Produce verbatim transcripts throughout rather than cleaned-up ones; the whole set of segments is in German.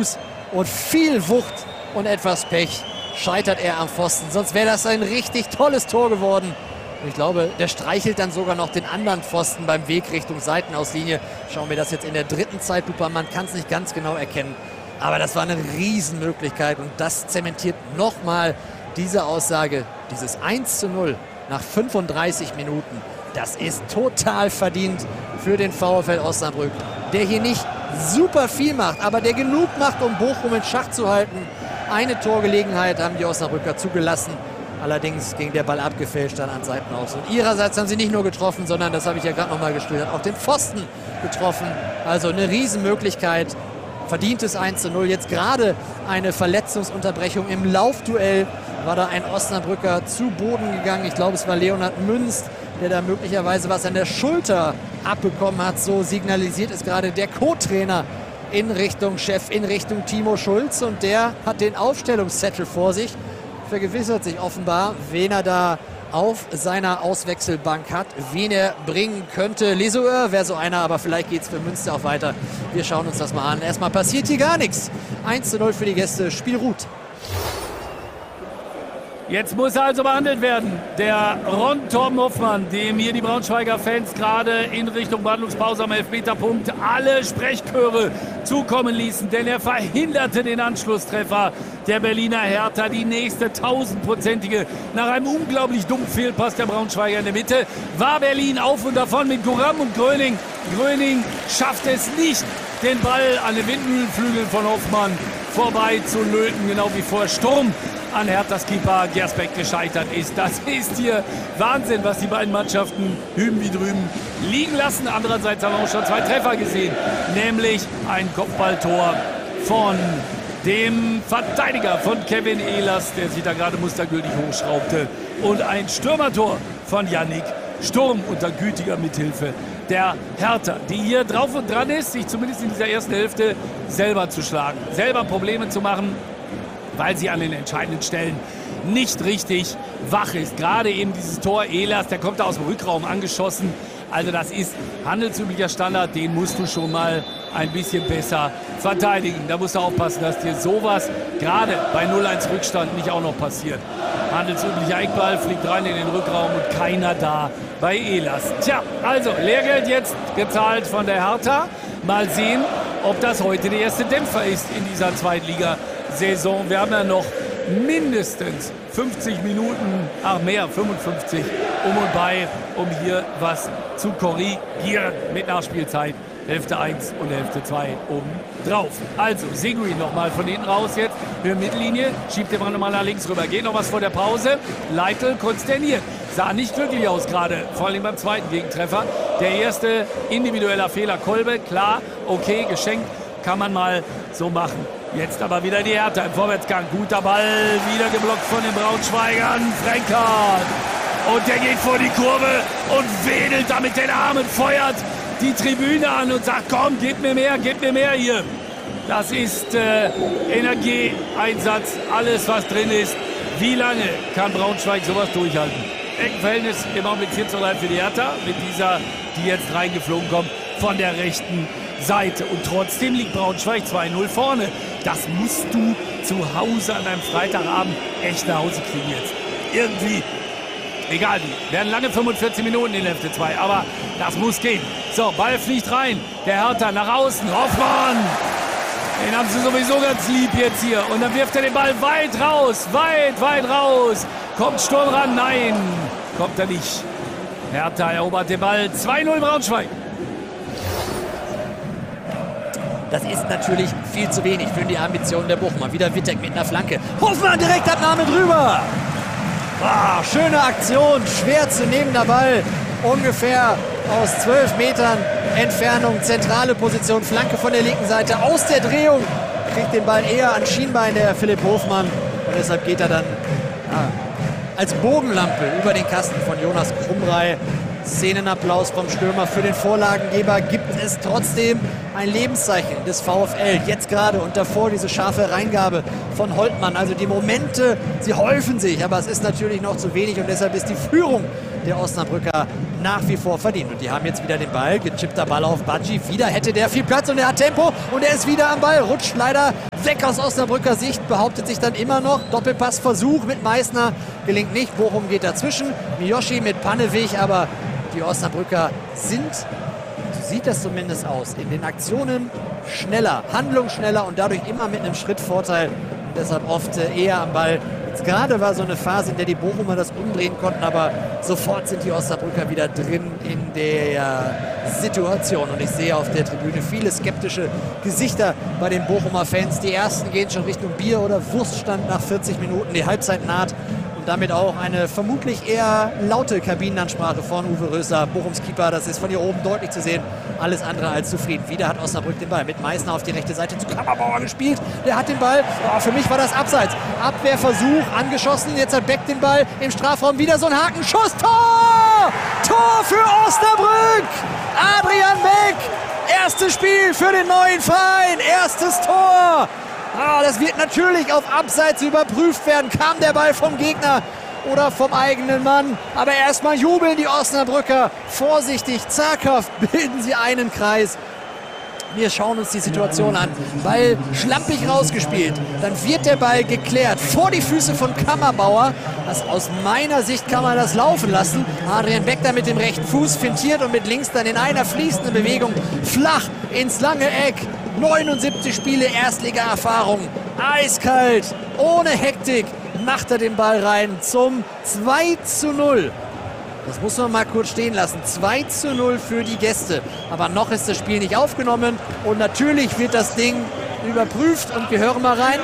Fuß und viel Wucht und etwas Pech scheitert er am Pfosten. Sonst wäre das ein richtig tolles Tor geworden. Und ich glaube, der streichelt dann sogar noch den anderen Pfosten beim Weg Richtung Seitenauslinie. Schauen wir das jetzt in der dritten Zeitlupe an. Man kann es nicht ganz genau erkennen. Aber das war eine Riesenmöglichkeit. Und das zementiert nochmal diese Aussage. Dieses eins zu null nach fünfunddreißig Minuten. Das ist total verdient für den VfL Osnabrück. Der hier nicht super viel macht, aber der genug macht, um Bochum in Schach zu halten. Eine Torgelegenheit haben die Osnabrücker zugelassen. Allerdings ging der Ball abgefälscht dann an Seiten aus. Und ihrerseits haben sie nicht nur getroffen, sondern, das habe ich ja gerade nochmal geschildert, auch den Pfosten getroffen. Also eine Riesenmöglichkeit. Verdientes eins zu null. Jetzt gerade eine Verletzungsunterbrechung im Laufduell. War da ein Osnabrücker zu Boden gegangen. Ich glaube, es war Leonhard Münz, der da möglicherweise was an der Schulter abbekommen hat. So signalisiert es gerade der Co-Trainer in Richtung Chef, in Richtung Timo Schulz. Und der hat den Aufstellungszettel vor sich. Vergewissert sich offenbar, wen er da auf seiner Auswechselbank hat, wen er bringen könnte. Lesueur wäre so einer, aber vielleicht geht es für Münster auch weiter. Wir schauen uns das mal an. Erstmal passiert hier gar nichts. eins zu null für die Gäste. Spiel ruht. Jetzt muss er also behandelt werden. Der Ron Torben Hoffmann, dem hier die Braunschweiger Fans gerade in Richtung Behandlungspause am Elfmeterpunkt alle Sprechchöre zukommen ließen. Denn er verhinderte den Anschlusstreffer der Berliner Hertha. Die nächste tausendprozentige. Nach einem unglaublich dummen Fehlpass der Braunschweiger in der Mitte war Berlin auf und davon mit Guram und Gröning. Gröning schafft es nicht, den Ball an den Windmühlenflügeln von Hoffmann vorbei zu löten. Genau wie vor Sturm an Herthas Keeper Gersbeck gescheitert ist. Das ist hier Wahnsinn, was die beiden Mannschaften hüben wie drüben liegen lassen. Andererseits haben wir auch schon zwei Treffer gesehen, nämlich ein Kopfballtor von dem Verteidiger von Kevin Ehlers, der sich da gerade mustergültig hochschraubte, und ein Stürmertor von Yannick Sturm unter gütiger Mithilfe der Hertha, die hier drauf und dran ist, sich zumindest in dieser ersten Hälfte selber zu schlagen, selber Probleme zu machen, weil sie an den entscheidenden Stellen nicht richtig wach ist. Gerade eben dieses Tor Ehlers, der kommt da aus dem Rückraum angeschossen. Also das ist handelsüblicher Standard, den musst du schon mal ein bisschen besser verteidigen. Da musst du aufpassen, dass dir sowas gerade bei null eins Rückstand nicht auch noch passiert. Handelsüblicher Eckball, fliegt rein in den Rückraum und keiner da bei Ehlers. Tja, also Lehrgeld jetzt gezahlt von der Hertha. Mal sehen, ob das heute der erste Dämpfer ist in dieser Zweitligasaison. Wir haben ja noch mindestens fünfzig Minuten, ach mehr, fünfundfünfzig um und bei, um hier was zu korrigieren mit Nachspielzeit. Hälfte eins und Hälfte zwei oben drauf. Also Seguin nochmal von hinten raus jetzt. Für Mittellinie, schiebt den Mann nochmal nach links rüber. Geht noch was vor der Pause. Leitl konsterniert. Sah nicht glücklich aus gerade, vor allem beim zweiten Gegentreffer. Der erste individueller Fehler Kolbe, klar, okay, geschenkt, kann man mal so machen. Jetzt aber wieder die Hertha im Vorwärtsgang. Guter Ball, wieder geblockt von den Braunschweigern. Frenkert. Und der geht vor die Kurve und wedelt da mit den Armen, feuert die Tribüne an und sagt, komm, gib mir mehr, gib mir mehr hier. Das ist äh, Energieeinsatz, alles was drin ist. Wie lange kann Braunschweig sowas durchhalten? Eckenverhältnis im Augenblick vier zu drei für die Hertha, mit dieser, die jetzt reingeflogen kommt, von der rechten Seite. Und trotzdem liegt Braunschweig zwei null vorne. Das musst du zu Hause an einem Freitagabend echt nach Hause kriegen jetzt. Irgendwie. Egal wie. Werden lange fünfundvierzig Minuten in Hälfte zwei, aber das muss gehen. So, Ball fliegt rein. Der Hertha nach außen. Hoffmann. Den haben sie sowieso ganz lieb jetzt hier. Und dann wirft er den Ball weit raus. Weit, weit raus. Kommt Sturm ran? Nein. Kommt er nicht. Hertha erobert den Ball. zwei null Braunschweig. Das ist natürlich viel zu wenig für die Ambitionen der Bochumer. Wieder Wittek mit einer Flanke. Hoffmann, Direktabnahme drüber. Ah, schöne Aktion, schwer zu nehmender Ball. Ungefähr aus zwölf Metern Entfernung, zentrale Position, Flanke von der linken Seite. Aus der Drehung kriegt den Ball eher an Schienbein der Philipp Hofmann. Und deshalb geht er dann ja, als Bogenlampe über den Kasten von Jonas Krumrei. Szenenapplaus vom Stürmer für den Vorlagengeber. Gibt es trotzdem ein Lebenszeichen des VfL. Jetzt gerade und davor diese scharfe Reingabe von Holtmann. Also die Momente, sie häufen sich, aber es ist natürlich noch zu wenig und deshalb ist die Führung der Osnabrücker nach wie vor verdient. Und die haben jetzt wieder den Ball, gechippter Ball auf Badji. Wieder hätte der viel Platz und er hat Tempo und er ist wieder am Ball. Rutscht leider weg aus Osnabrücker Sicht, behauptet sich dann immer noch. Doppelpassversuch mit Meißner gelingt nicht. Bochum geht dazwischen. Miyoshi mit Panneweg, aber die Osnabrücker sind, so sieht das zumindest aus, in den Aktionen schneller, handlungsschneller und dadurch immer mit einem Schritt Vorteil. Und deshalb oft eher am Ball. Jetzt gerade war so eine Phase, in der die Bochumer das umdrehen konnten, aber sofort sind die Osnabrücker wieder drin in der Situation. Und ich sehe auf der Tribüne viele skeptische Gesichter bei den Bochumer Fans. Die ersten gehen schon Richtung Bier- oder Wurststand nach vierzig Minuten. Die Halbzeit naht. Und damit auch eine vermutlich eher laute Kabinenansprache von Uwe Rösler, Bochums Keeper. Das ist von hier oben deutlich zu sehen. Alles andere als zufrieden. Wieder hat Osnabrück den Ball mit Meißner auf die rechte Seite zu Kammerbauer gespielt. Der hat den Ball. Oh, für mich war das Abseits. Abwehrversuch, angeschossen. Jetzt hat Beck den Ball im Strafraum. Wieder so ein Hakenschuss. Tor! Tor für Osnabrück! Adrian Beck! Erstes Spiel für den neuen Verein. Erstes Tor! Ah, das wird natürlich auf Abseits überprüft werden. Kam der Ball vom Gegner oder vom eigenen Mann? Aber erstmal jubeln die Osnabrücker. Vorsichtig, zaghaft bilden sie einen Kreis. Wir schauen uns die Situation an. Ball schlampig rausgespielt. Dann wird der Ball geklärt vor die Füße von Kammerbauer. Das aus meiner Sicht kann man das laufen lassen. Adrian Beck da mit dem rechten Fuß fintiert und mit links dann in einer fließenden Bewegung flach ins lange Eck. neunundsiebzig Spiele Erstliga-Erfahrung. Eiskalt, ohne Hektik macht er den Ball rein zum zwei zu null. Das muss man mal kurz stehen lassen. zwei zu null für die Gäste. Aber noch ist das Spiel nicht aufgenommen. Und natürlich wird das Ding überprüft. Und wir hören mal rein.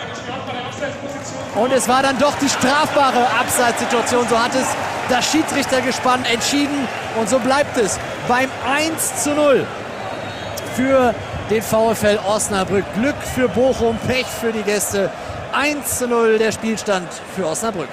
Und es war dann doch die strafbare Abseitssituation. So hat es das Schiedsrichtergespann entschieden. Und so bleibt es beim eins zu null für den VfL Osnabrück. Glück für Bochum, Pech für die Gäste. eins zu null der Spielstand für Osnabrück.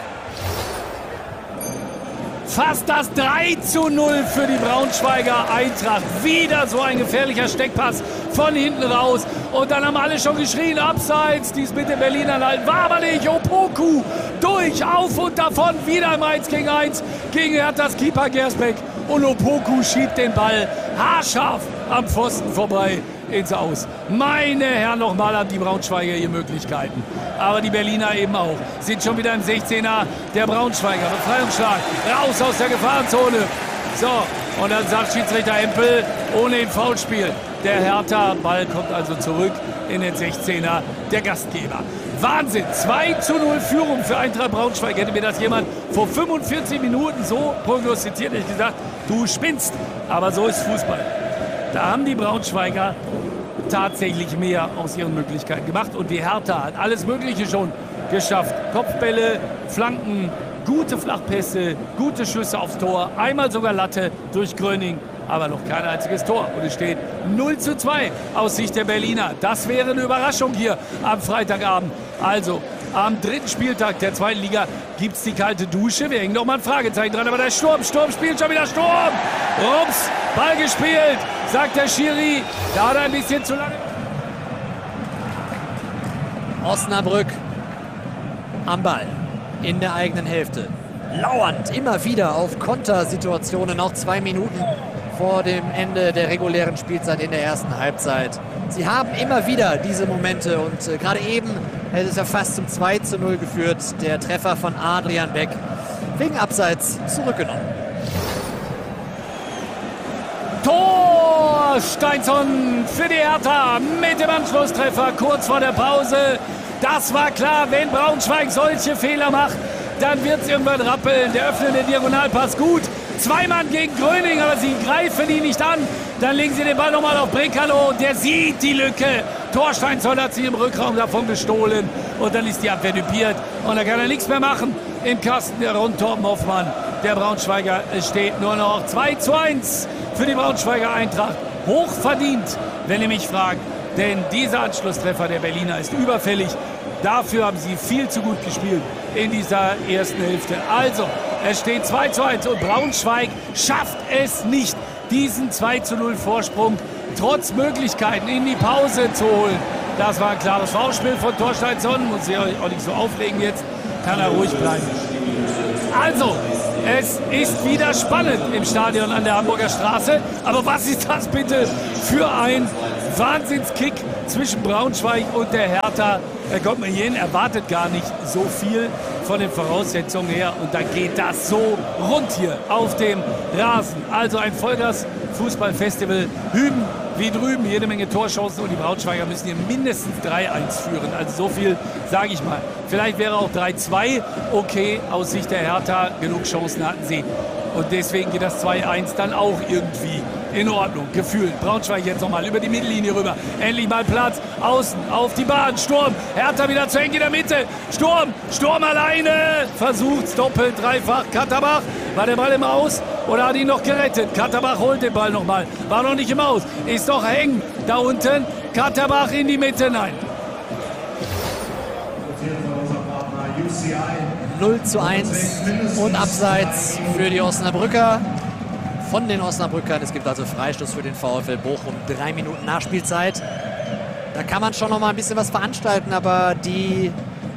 Fast das drei zu null für die Braunschweiger Eintracht. Wieder so ein gefährlicher Steckpass von hinten raus. Und dann haben alle schon geschrien, abseits, dies mit den Berlinern halten. War aber nicht. Opoku durch, auf und davon. Wieder im eins gegen eins gegen Herthas Keeper Gersbeck. Und Opoku schiebt den Ball haarscharf am Pfosten vorbei ins Aus. Meine Herren, nochmal haben die Braunschweiger hier Möglichkeiten. Aber die Berliner eben auch. Sind schon wieder im sechzehner der Braunschweiger. Befreiungsschlag, raus aus der Gefahrenzone. So, und dann sagt Schiedsrichter Empel, ohne den Foulspiel. Der Hertha, Ball kommt also zurück in den sechzehner der Gastgeber. Wahnsinn, zwei zu null Führung für Eintracht Braunschweig. Hätte mir das jemand vor fünfundvierzig Minuten so prognostiziert, hätte ich gesagt, du spinnst. Aber so ist Fußball. Da haben die Braunschweiger tatsächlich mehr aus ihren Möglichkeiten gemacht. Und die Hertha hat alles Mögliche schon geschafft. Kopfbälle, Flanken, gute Flachpässe, gute Schüsse aufs Tor. Einmal sogar Latte durch Gröning, aber noch kein einziges Tor. Und es steht null zu zwei aus Sicht der Berliner. Das wäre eine Überraschung hier am Freitagabend. Also am dritten Spieltag der zweiten Liga gibt es die kalte Dusche. Wir hängen noch mal ein Fragezeichen dran. Aber der Sturm, Sturm spielt schon wieder Sturm. Rums, Ball gespielt, sagt der Schiri. Da hat er ein bisschen zu lange. Osnabrück am Ball in der eigenen Hälfte. Lauernd immer wieder auf Kontersituationen. Noch zwei Minuten vor dem Ende der regulären Spielzeit in der ersten Halbzeit. Sie haben immer wieder diese Momente und äh, gerade eben hätte es ja fast zum zwei zu null geführt. Der Treffer von Adrian Beck wegen Abseits zurückgenommen. Tor! Steinsson für die Hertha mit dem Anschlusstreffer kurz vor der Pause. Das war klar, wenn Braunschweig solche Fehler macht, dann wird es irgendwann rappeln. Der öffnende Diagonalpass gut. Zwei Mann gegen Gröning, aber sie greifen ihn nicht an. Dann legen sie den Ball nochmal auf Brekalo. Der sieht die Lücke. Torsteinsson hat sich im Rückraum davon gestohlen. Und dann ist die Abwehr düpiert. Und da kann er nichts mehr machen im Kasten der Rund Torben Hoffmann. Der Braunschweiger, es steht nur noch zwei zu eins für die Braunschweiger Eintracht. Hochverdient, wenn ihr mich fragt. Denn dieser Anschlusstreffer der Berliner ist überfällig. Dafür haben sie viel zu gut gespielt in dieser ersten Hälfte. Also, es steht zwei zu eins und Braunschweig schafft es nicht, diesen zwei zu null Vorsprung trotz Möglichkeiten in die Pause zu holen. Das war ein klares Foulspiel von Torsteinsson. Muss ich euch auch nicht so aufregen jetzt. Kann er ruhig bleiben. Also, Es ist wieder spannend im Stadion an der Hamburger Straße. Aber was ist das bitte für ein Wahnsinnskick zwischen Braunschweig und der Hertha? Da kommt man hierhin, erwartet gar nicht so viel von den Voraussetzungen her. Und dann geht das so rund hier auf dem Rasen. Also ein Vollgas-Fußballfestival. Hüben wie drüben, jede Menge Torchancen. Und die Braunschweiger müssen hier mindestens drei eins führen. Also so viel sage ich mal. Vielleicht wäre auch drei zwei okay aus Sicht der Hertha. Genug Chancen hatten sie. Und deswegen geht das zwei eins dann auch irgendwie in Ordnung. Gefühlt. Braunschweig jetzt nochmal über die Mittellinie rüber. Endlich mal Platz. Außen auf die Bahn. Sturm. Hertha wieder zu eng in der Mitte. Sturm. Sturm alleine. Versucht's doppelt, dreifach. Katterbach. War der Ball im Aus oder hat ihn noch gerettet? Katterbach holt den Ball nochmal. War noch nicht im Aus. Ist doch eng da unten. Katterbach in die Mitte. Nein. null zu eins und Abseits für die Osnabrücker. Von den Osnabrückern. Es gibt also Freistoß für den VfL Bochum. Drei Minuten Nachspielzeit. Da kann man schon noch mal ein bisschen was veranstalten, aber die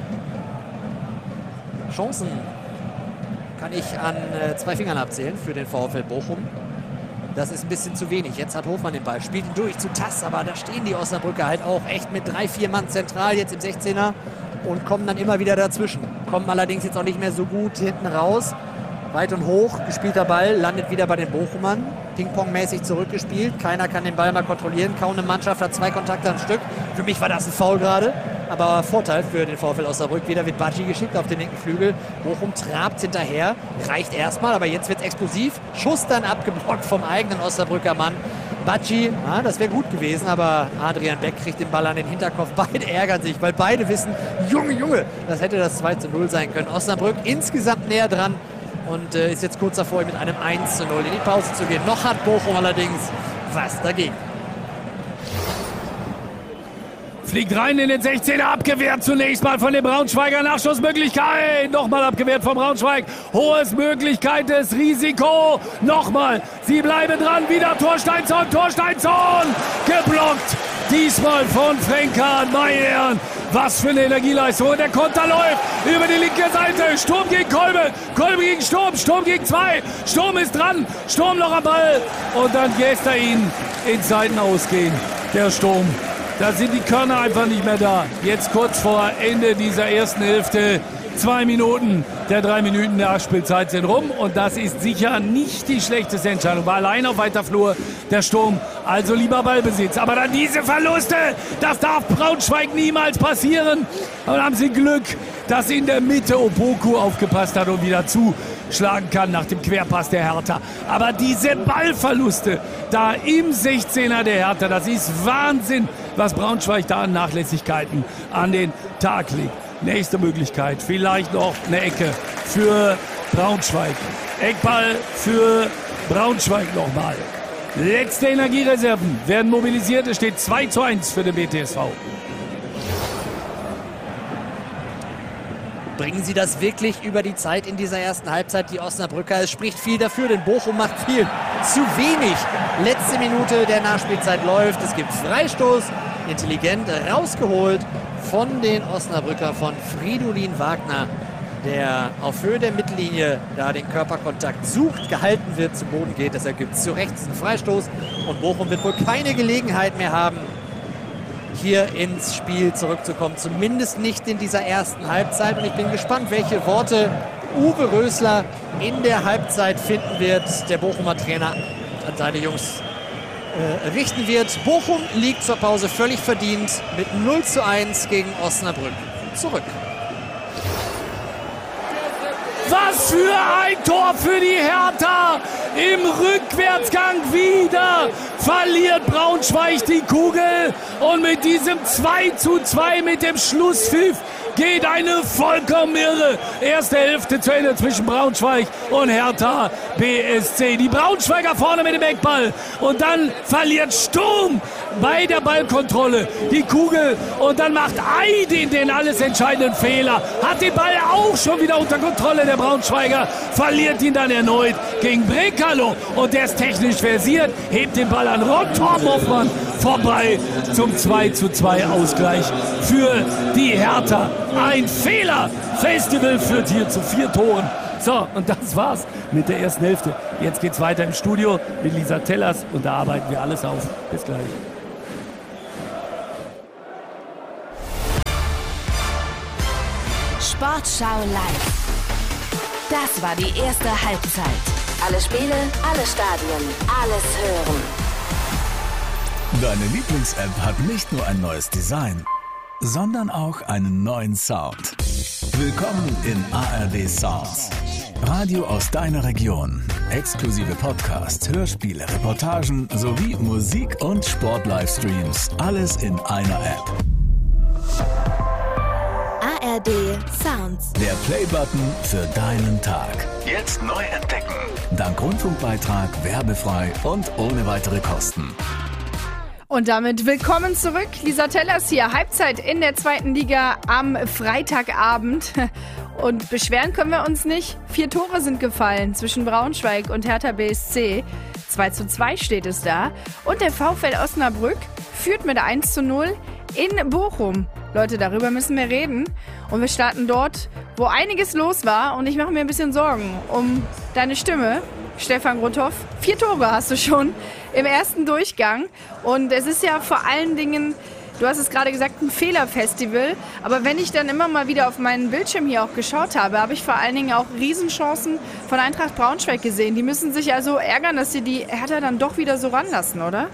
Chancen kann ich an äh, zwei Fingern abzählen für den VfL Bochum. Das ist ein bisschen zu wenig. Jetzt hat Hofmann den Ball, spielt ihn durch zu Tass, aber da stehen die Osnabrücker halt auch echt mit drei, vier Mann zentral jetzt im sechzehner und kommen dann immer wieder dazwischen. Kommen allerdings jetzt auch nicht mehr so gut hinten raus. Weit und hoch, gespielter Ball, landet wieder bei den Bochumern. Ping-Pong-mäßig zurückgespielt. Keiner kann den Ball mal kontrollieren. Kaum eine Mannschaft hat zwei Kontakte am Stück. Für mich war das ein Foul gerade. Aber Vorteil für den VfL Osnabrück. Wieder wird Badji geschickt auf den linken Flügel. Bochum trabt hinterher. Reicht erstmal, aber jetzt wird es explosiv. Schuss dann abgeblockt vom eigenen Osnabrücker Mann. Badji, ja, das wäre gut gewesen, aber Adrian Beck kriegt den Ball an den Hinterkopf. Beide ärgern sich, weil beide wissen, Junge, Junge, das hätte das zwei zu null sein können. Osnabrück insgesamt näher dran. Und äh, ist jetzt kurz davor, mit einem eins zu null in die Pause zu gehen. Noch hat Bochum allerdings was dagegen. Fliegt rein in den sechzehner, abgewehrt zunächst mal von den Braunschweiger. Nachschussmöglichkeit, nochmal abgewehrt vom Braunschweig. Hohes Möglichkeit des Risiko. Nochmal, sie bleiben dran, wieder Thorsteinsson, Thorsteinsson, geblockt. Diesmal von Frenkan, meine Herren. Was für eine Energieleistung. Und der Konter läuft über die linke Seite. Sturm gegen Kolbe. Kolbe gegen Sturm. Sturm gegen zwei. Sturm ist dran. Sturm noch am Ball. Und dann lässt er ihn ins Seitenaus gehen. Der Sturm. Da sind die Körner einfach nicht mehr da. Jetzt kurz vor Ende dieser ersten Hälfte. Zwei Minuten der drei Minuten Nachspielzeit sind rum. Und das ist sicher nicht die schlechteste Entscheidung. War allein auf weiter Flur der Sturm. Also lieber Ballbesitz. Aber dann diese Verluste. Das darf Braunschweig niemals passieren. Aber dann haben sie Glück, dass in der Mitte Opoku aufgepasst hat und wieder zuschlagen kann nach dem Querpass der Hertha. Aber diese Ballverluste da im sechzehner der Hertha, das ist Wahnsinn, was Braunschweig da an Nachlässigkeiten an den Tag legt. Nächste Möglichkeit, vielleicht noch eine Ecke für Braunschweig. Eckball für Braunschweig nochmal. Letzte Energiereserven werden mobilisiert. Es steht zwei zu eins für den B T S V. Bringen sie das wirklich über die Zeit in dieser ersten Halbzeit, die Osnabrücker? Es spricht viel dafür, denn Bochum macht viel zu wenig. Letzte Minute der Nachspielzeit läuft. Es gibt Freistoß, intelligent rausgeholt von den Osnabrücker, von Fridolin Wagner, der auf Höhe der Mittellinie da den Körperkontakt sucht, gehalten wird, zu Boden geht. Deshalb gibt es zu Recht einen Freistoß und Bochum wird wohl keine Gelegenheit mehr haben, hier ins Spiel zurückzukommen. Zumindest nicht in dieser ersten Halbzeit. Und ich bin gespannt, welche Worte Uwe Rösler in der Halbzeit finden wird, der Bochumer Trainer an seine Jungs äh, richten wird. Bochum liegt zur Pause völlig verdient mit null zu eins gegen Osnabrück zurück. Was für ein Tor für die Hertha! Im Rückwärtsgang wieder verliert Braunschweig die Kugel. Und mit diesem zwei zu zwei, mit dem Schlusspfiff, geht eine vollkommen irre erste Hälfte zu Ende zwischen Braunschweig und Hertha B S C. Die Braunschweiger vorne mit dem Eckball. Und dann verliert Sturm bei der Ballkontrolle die Kugel. Und dann macht Aydin den alles entscheidenden Fehler. Hat den Ball auch schon wieder unter Kontrolle, der Braunschweiger. Verliert ihn dann erneut gegen Brekalo. Und der ist technisch versiert. Hebt den Ball an Ron Hoffmann vorbei zum zwei zu zwei Ausgleich für die Hertha. Ein Fehler. Festival führt hier zu vier Toren So, und das war's mit der ersten Hälfte. Jetzt geht's weiter im Studio mit Lisa Tellers und da arbeiten wir alles auf. Bis gleich. Sportschau live. Das war die erste Halbzeit. Alle Spiele, alle Stadien, alles hören. Deine Lieblings-App hat nicht nur ein neues Design, sondern auch einen neuen Sound. Willkommen in A R D Sounds. Radio aus deiner Region. Exklusive Podcasts, Hörspiele, Reportagen sowie Musik- und Sport-Livestreams. Alles in einer App. A R D Sounds. Der Play-Button für deinen Tag. Jetzt neu entdecken. Dank Rundfunkbeitrag, werbefrei und ohne weitere Kosten. Und damit willkommen zurück. Lisa Tellers hier. Halbzeit in der zweiten Liga am Freitagabend. Und beschweren können wir uns nicht. Vier Tore sind gefallen zwischen Braunschweig und Hertha B S C. zwei zu zwei steht es da. Und der VfL Osnabrück führt mit eins zu null in Bochum. Leute, darüber müssen wir reden. Und wir starten dort, wo einiges los war. Und ich mache mir ein bisschen Sorgen um deine Stimme, Stefan Grothoff. Vier Tore hast du schon im ersten Durchgang. Und es ist ja vor allen Dingen, du hast es gerade gesagt, ein Fehlerfestival. Aber wenn ich dann immer mal wieder auf meinen Bildschirm hier auch geschaut habe, habe ich vor allen Dingen auch Riesenchancen von Eintracht Braunschweig gesehen. Die müssen sich also ärgern, dass sie die Hertha dann doch wieder so ranlassen, oder?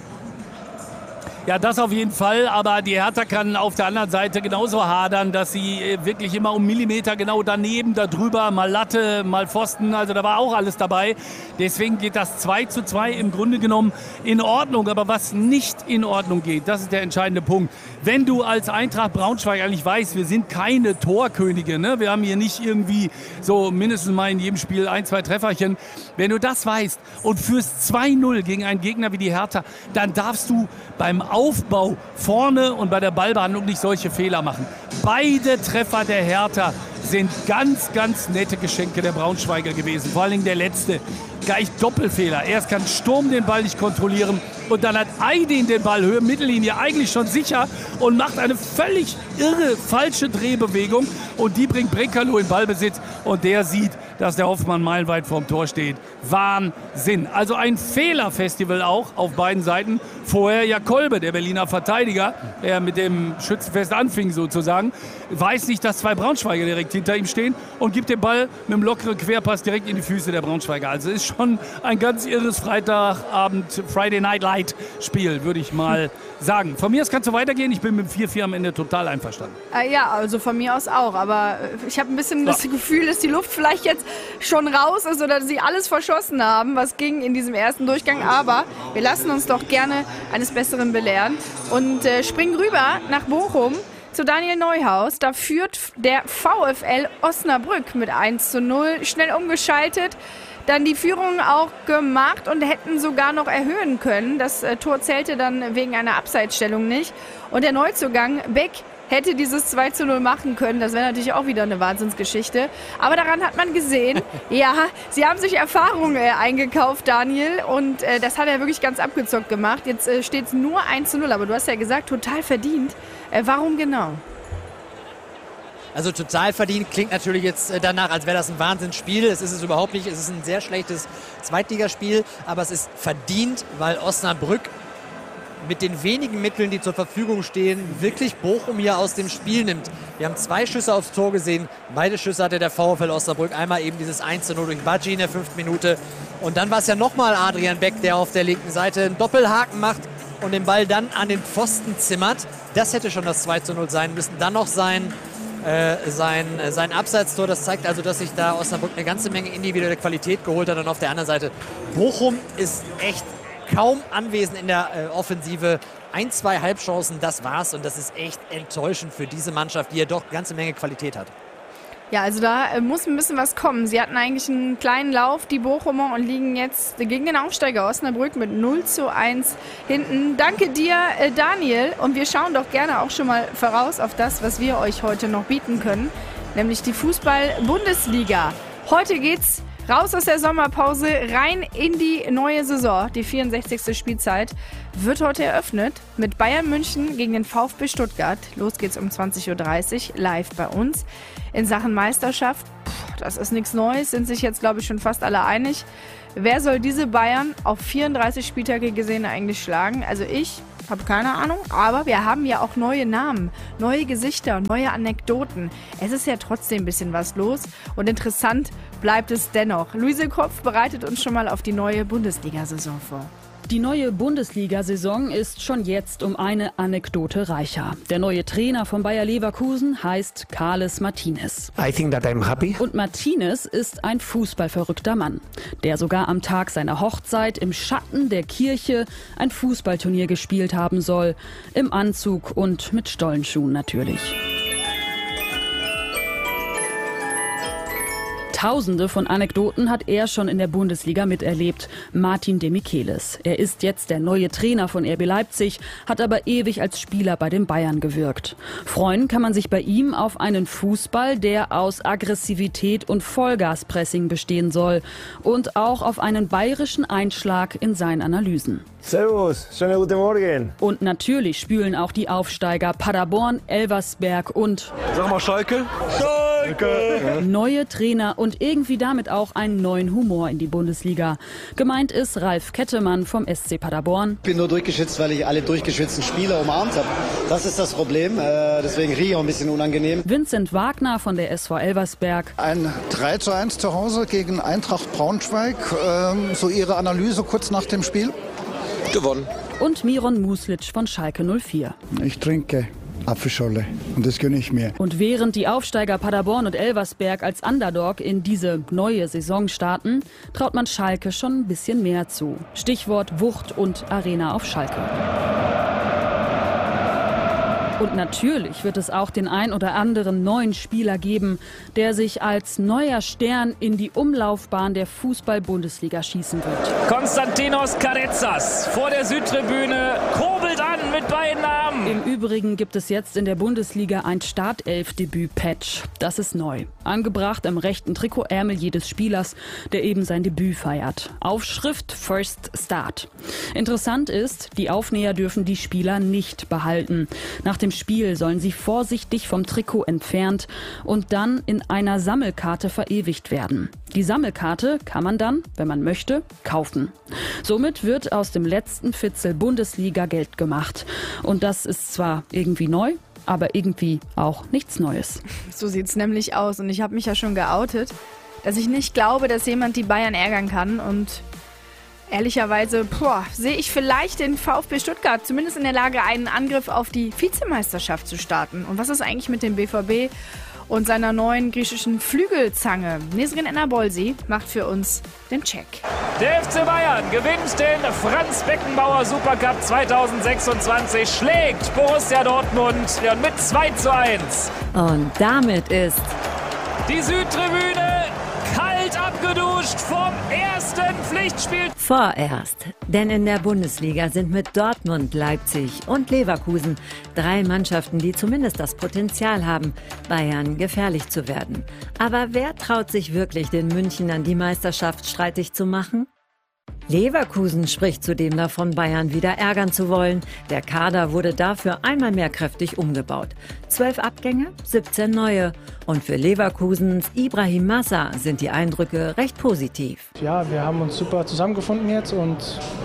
Ja, das auf jeden Fall, aber die Hertha kann auf der anderen Seite genauso hadern, dass sie wirklich immer um Millimeter genau daneben, da drüber, mal Latte, mal Pfosten, also da war auch alles dabei. Deswegen geht das zwei zu zwei im Grunde genommen in Ordnung, aber was nicht in Ordnung geht, das ist der entscheidende Punkt. Wenn du als Eintracht Braunschweig eigentlich weißt, wir sind keine Torkönige, ne? Wir haben hier nicht irgendwie so mindestens mal in jedem Spiel ein, zwei Trefferchen. Wenn du das weißt und führst zwei null gegen einen Gegner wie die Hertha, dann darfst du beim Aufbau vorne und bei der Ballbehandlung nicht solche Fehler machen. Beide Treffer der Hertha sind ganz, ganz nette Geschenke der Braunschweiger gewesen. Vor allen Dingen der letzte. Gleich Doppelfehler. Erst kann Sturm den Ball nicht kontrollieren und dann hat Aydin den Ball Höhe Mittellinie eigentlich schon sicher und macht eine völlig irre, falsche Drehbewegung und die bringt Brekalo in Ballbesitz und der sieht, dass der Hoffmann meilenweit vorm Tor steht. Wahnsinn. Also ein Fehlerfestival auch auf beiden Seiten. Vorher ja Kolbe, der Berliner Verteidiger, der mit dem Schützenfest anfing sozusagen, weiß nicht, dass zwei Braunschweiger direkt hinter ihm stehen und gibt den Ball mit einem lockeren Querpass direkt in die Füße der Braunschweiger. Also ist schon ein ganz irres Freitagabend, Friday Night Light Spiel, würde ich mal sagen. Von mir aus kann es so weitergehen. Ich bin mit dem vier vier am Ende total einverstanden. Äh, ja, also von mir aus auch. Aber ich habe ein bisschen das Gefühl, dass die Luft vielleicht jetzt schon raus ist oder dass sie alles verschossen haben, was ging in diesem ersten Durchgang. Aber wir lassen uns doch gerne eines Besseren belehren und äh, springen rüber nach Bochum zu Daniel Neuhaus. Da führt der VfL Osnabrück mit eins zu null. Schnell umgeschaltet. Dann die Führung auch gemacht und hätten sogar noch erhöhen können. Das äh, Tor zählte dann wegen einer Abseitsstellung nicht. Und der Neuzugang Beck hätte dieses zwei zu null machen können. Das wäre natürlich auch wieder eine Wahnsinnsgeschichte. Aber daran hat man gesehen, ja, sie haben sich Erfahrung äh, eingekauft, Daniel. Und äh, das hat er wirklich ganz abgezockt gemacht. Jetzt äh, steht es nur eins zu null. Aber du hast ja gesagt, total verdient. Äh, warum genau? Also total verdient klingt natürlich jetzt danach, als wäre das ein Wahnsinnsspiel. Es ist es überhaupt nicht. Es ist ein sehr schlechtes Zweitligaspiel. Aber es ist verdient, weil Osnabrück mit den wenigen Mitteln, die zur Verfügung stehen, wirklich Bochum hier aus dem Spiel nimmt. Wir haben zwei Schüsse aufs Tor gesehen. Beide Schüsse hatte der VfL Osnabrück. Einmal eben dieses eins zu null durch Badji in der fünften Minute. Und dann war es ja nochmal Adrian Beck, der auf der linken Seite einen Doppelhaken macht und den Ball dann an den Pfosten zimmert. Das hätte schon das zwei zu null sein müssen. Dann noch sein... Äh, sein, äh, sein Abseitstor, das zeigt also, dass sich da Osnabrück eine ganze Menge individuelle Qualität geholt hat. Und auf der anderen Seite, Bochum ist echt kaum anwesend in der äh, Offensive. Ein, zwei Halbchancen, das war's. Und das ist echt enttäuschend für diese Mannschaft, die ja doch eine ganze Menge Qualität hat. Ja, also da äh, muss ein bisschen was kommen. Sie hatten eigentlich einen kleinen Lauf, die Bochumer, und liegen jetzt gegen den Aufsteiger Osnabrück mit null zu eins hinten. Danke dir, äh, Daniel. Und wir schauen doch gerne auch schon mal voraus auf das, was wir euch heute noch bieten können, nämlich die Fußball-Bundesliga. Heute geht's raus aus der Sommerpause, rein in die neue Saison. Die vierundsechzigste Spielzeit wird heute eröffnet mit Bayern München gegen den VfB Stuttgart. Los geht's um zwanzig Uhr dreißig live bei uns. In Sachen Meisterschaft, das ist nichts Neues, sind sich jetzt, glaube ich, schon fast alle einig. Wer soll diese Bayern auf vierunddreißig Spieltage gesehen eigentlich schlagen? Also ich habe keine Ahnung, aber wir haben ja auch neue Namen, neue Gesichter, neue Anekdoten. Es ist ja trotzdem ein bisschen was los und interessant bleibt es dennoch. Luise Kopf bereitet uns schon mal auf die neue Bundesliga-Saison vor. Die neue Bundesliga-Saison ist schon jetzt um eine Anekdote reicher. Der neue Trainer von Bayer Leverkusen heißt Carles Martinez. I think that I'm happy. Und Martinez ist ein fußballverrückter Mann, der sogar am Tag seiner Hochzeit im Schatten der Kirche ein Fußballturnier gespielt haben soll. Im Anzug und mit Stollenschuhen natürlich. Tausende von Anekdoten hat er schon in der Bundesliga miterlebt. Martin Demichelis. Er ist jetzt der neue Trainer von R B Leipzig, hat aber ewig als Spieler bei den Bayern gewirkt. Freuen kann man sich bei ihm auf einen Fußball, der aus Aggressivität und Vollgaspressing bestehen soll. Und auch auf einen bayerischen Einschlag in seinen Analysen. Servus, schönen guten Morgen. Und natürlich spülen auch die Aufsteiger Paderborn, Elversberg und... Sag mal Schalke. Schalke. Neue Trainer und irgendwie damit auch einen neuen Humor in die Bundesliga. Gemeint ist Ralf Kettemann vom S C Paderborn. Ich bin nur durchgeschwitzt, weil ich alle durchgeschwitzten Spieler umarmt habe. Das ist das Problem, äh, deswegen rieche ich auch ein bisschen unangenehm. Vincent Wagner von der S V Elversberg. Ein drei zu eins zu Hause gegen Eintracht Braunschweig. Ähm, so Ihre Analyse kurz nach dem Spiel? Gewonnen. Und Miron Muslic von Schalke null vier. Ich trinke Apfelschorle und das gönne ich mir. Und während die Aufsteiger Paderborn und Elversberg als Underdog in diese neue Saison starten, traut man Schalke schon ein bisschen mehr zu. Stichwort Wucht und Arena auf Schalke. Und natürlich wird es auch den ein oder anderen neuen Spieler geben, der sich als neuer Stern in die Umlaufbahn der Fußball-Bundesliga schießen wird. Konstantinos Karezas vor der Südtribüne kurbelt an mit beiden Armen. Im Übrigen gibt es jetzt in der Bundesliga ein Startelf-Debüt-Patch. Das ist neu. Angebracht am rechten Trikotärmel jedes Spielers, der eben sein Debüt feiert. Aufschrift First Start. Interessant ist, die Aufnäher dürfen die Spieler nicht behalten. Nach dem Spiel sollen sie vorsichtig vom Trikot entfernt und dann in einer Sammelkarte verewigt werden. Die Sammelkarte kann man dann, wenn man möchte, kaufen. Somit wird aus dem letzten Fitzel Bundesliga Geld gemacht. Und das ist zwar irgendwie neu, aber irgendwie auch nichts Neues. So sieht's nämlich aus. Und ich habe mich ja schon geoutet, dass ich nicht glaube, dass jemand die Bayern ärgern kann. Und ehrlicherweise boah, sehe ich vielleicht den VfB Stuttgart zumindest in der Lage, einen Angriff auf die Vizemeisterschaft zu starten. Und was ist eigentlich mit dem B V B und seiner neuen griechischen Flügelzange? Nesrin Enabolsi macht für uns den Check. Der F C Bayern gewinnt den Franz Beckenbauer Supercup zweitausendsechsundzwanzig, schlägt Borussia Dortmund ja, mit zwei zu eins. Und damit ist die Südtribüne kalt abgeduscht vom ersten Pflichtspiel. Vorerst, denn in der Bundesliga sind mit Dortmund, Leipzig und Leverkusen drei Mannschaften, die zumindest das Potenzial haben, Bayern gefährlich zu werden. Aber wer traut sich wirklich, den Münchnern die Meisterschaft streitig zu machen? Leverkusen spricht zudem davon, Bayern wieder ärgern zu wollen. Der Kader wurde dafür einmal mehr kräftig umgebaut. Zwölf Abgänge, siebzehn neue. Und für Leverkusens Ibrahim Massa sind die Eindrücke recht positiv. Ja, wir haben uns super zusammengefunden jetzt und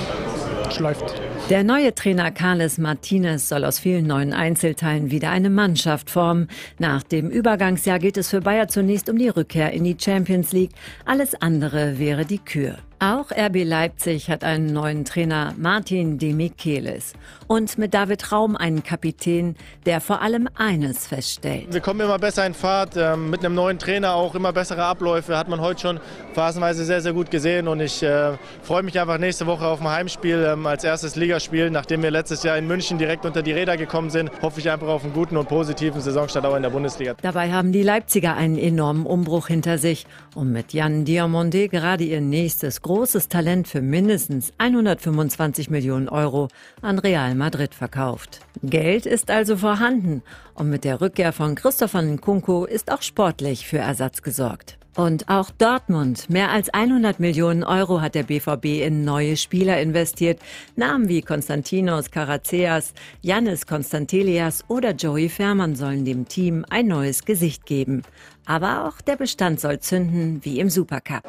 es läuft. Der neue Trainer Carles Martinez soll aus vielen neuen Einzelteilen wieder eine Mannschaft formen. Nach dem Übergangsjahr geht es für Bayer zunächst um die Rückkehr in die Champions League. Alles andere wäre die Kür. Auch R B Leipzig hat einen neuen Trainer, Martin Demichelis. Und mit David Raum einen Kapitän, der vor allem eines feststellt. Wir kommen immer besser in Fahrt, ähm, mit einem neuen Trainer auch immer bessere Abläufe. Hat man heute schon phasenweise sehr, sehr gut gesehen. Und ich äh, freue mich einfach nächste Woche auf ein Heimspiel ähm, als erstes Ligaspiel. Nachdem wir letztes Jahr in München direkt unter die Räder gekommen sind, hoffe ich einfach auf einen guten und positiven Saisonstart auch in der Bundesliga. Dabei haben die Leipziger einen enormen Umbruch hinter sich und mit Jan Diomande gerade ihr nächstes großes Talent für mindestens hundertfünfundzwanzig Millionen Euro an Real Madrid verkauft. Geld ist also vorhanden und mit der Rückkehr von Christopher Nkunku ist auch sportlich für Ersatz gesorgt. Und auch Dortmund. Mehr als hundert Millionen Euro hat der B V B in neue Spieler investiert. Namen wie Konstantinos Karacias, Yannis Konstantelias oder Joey Fermann sollen dem Team ein neues Gesicht geben. Aber auch der Bestand soll zünden, wie im Supercup.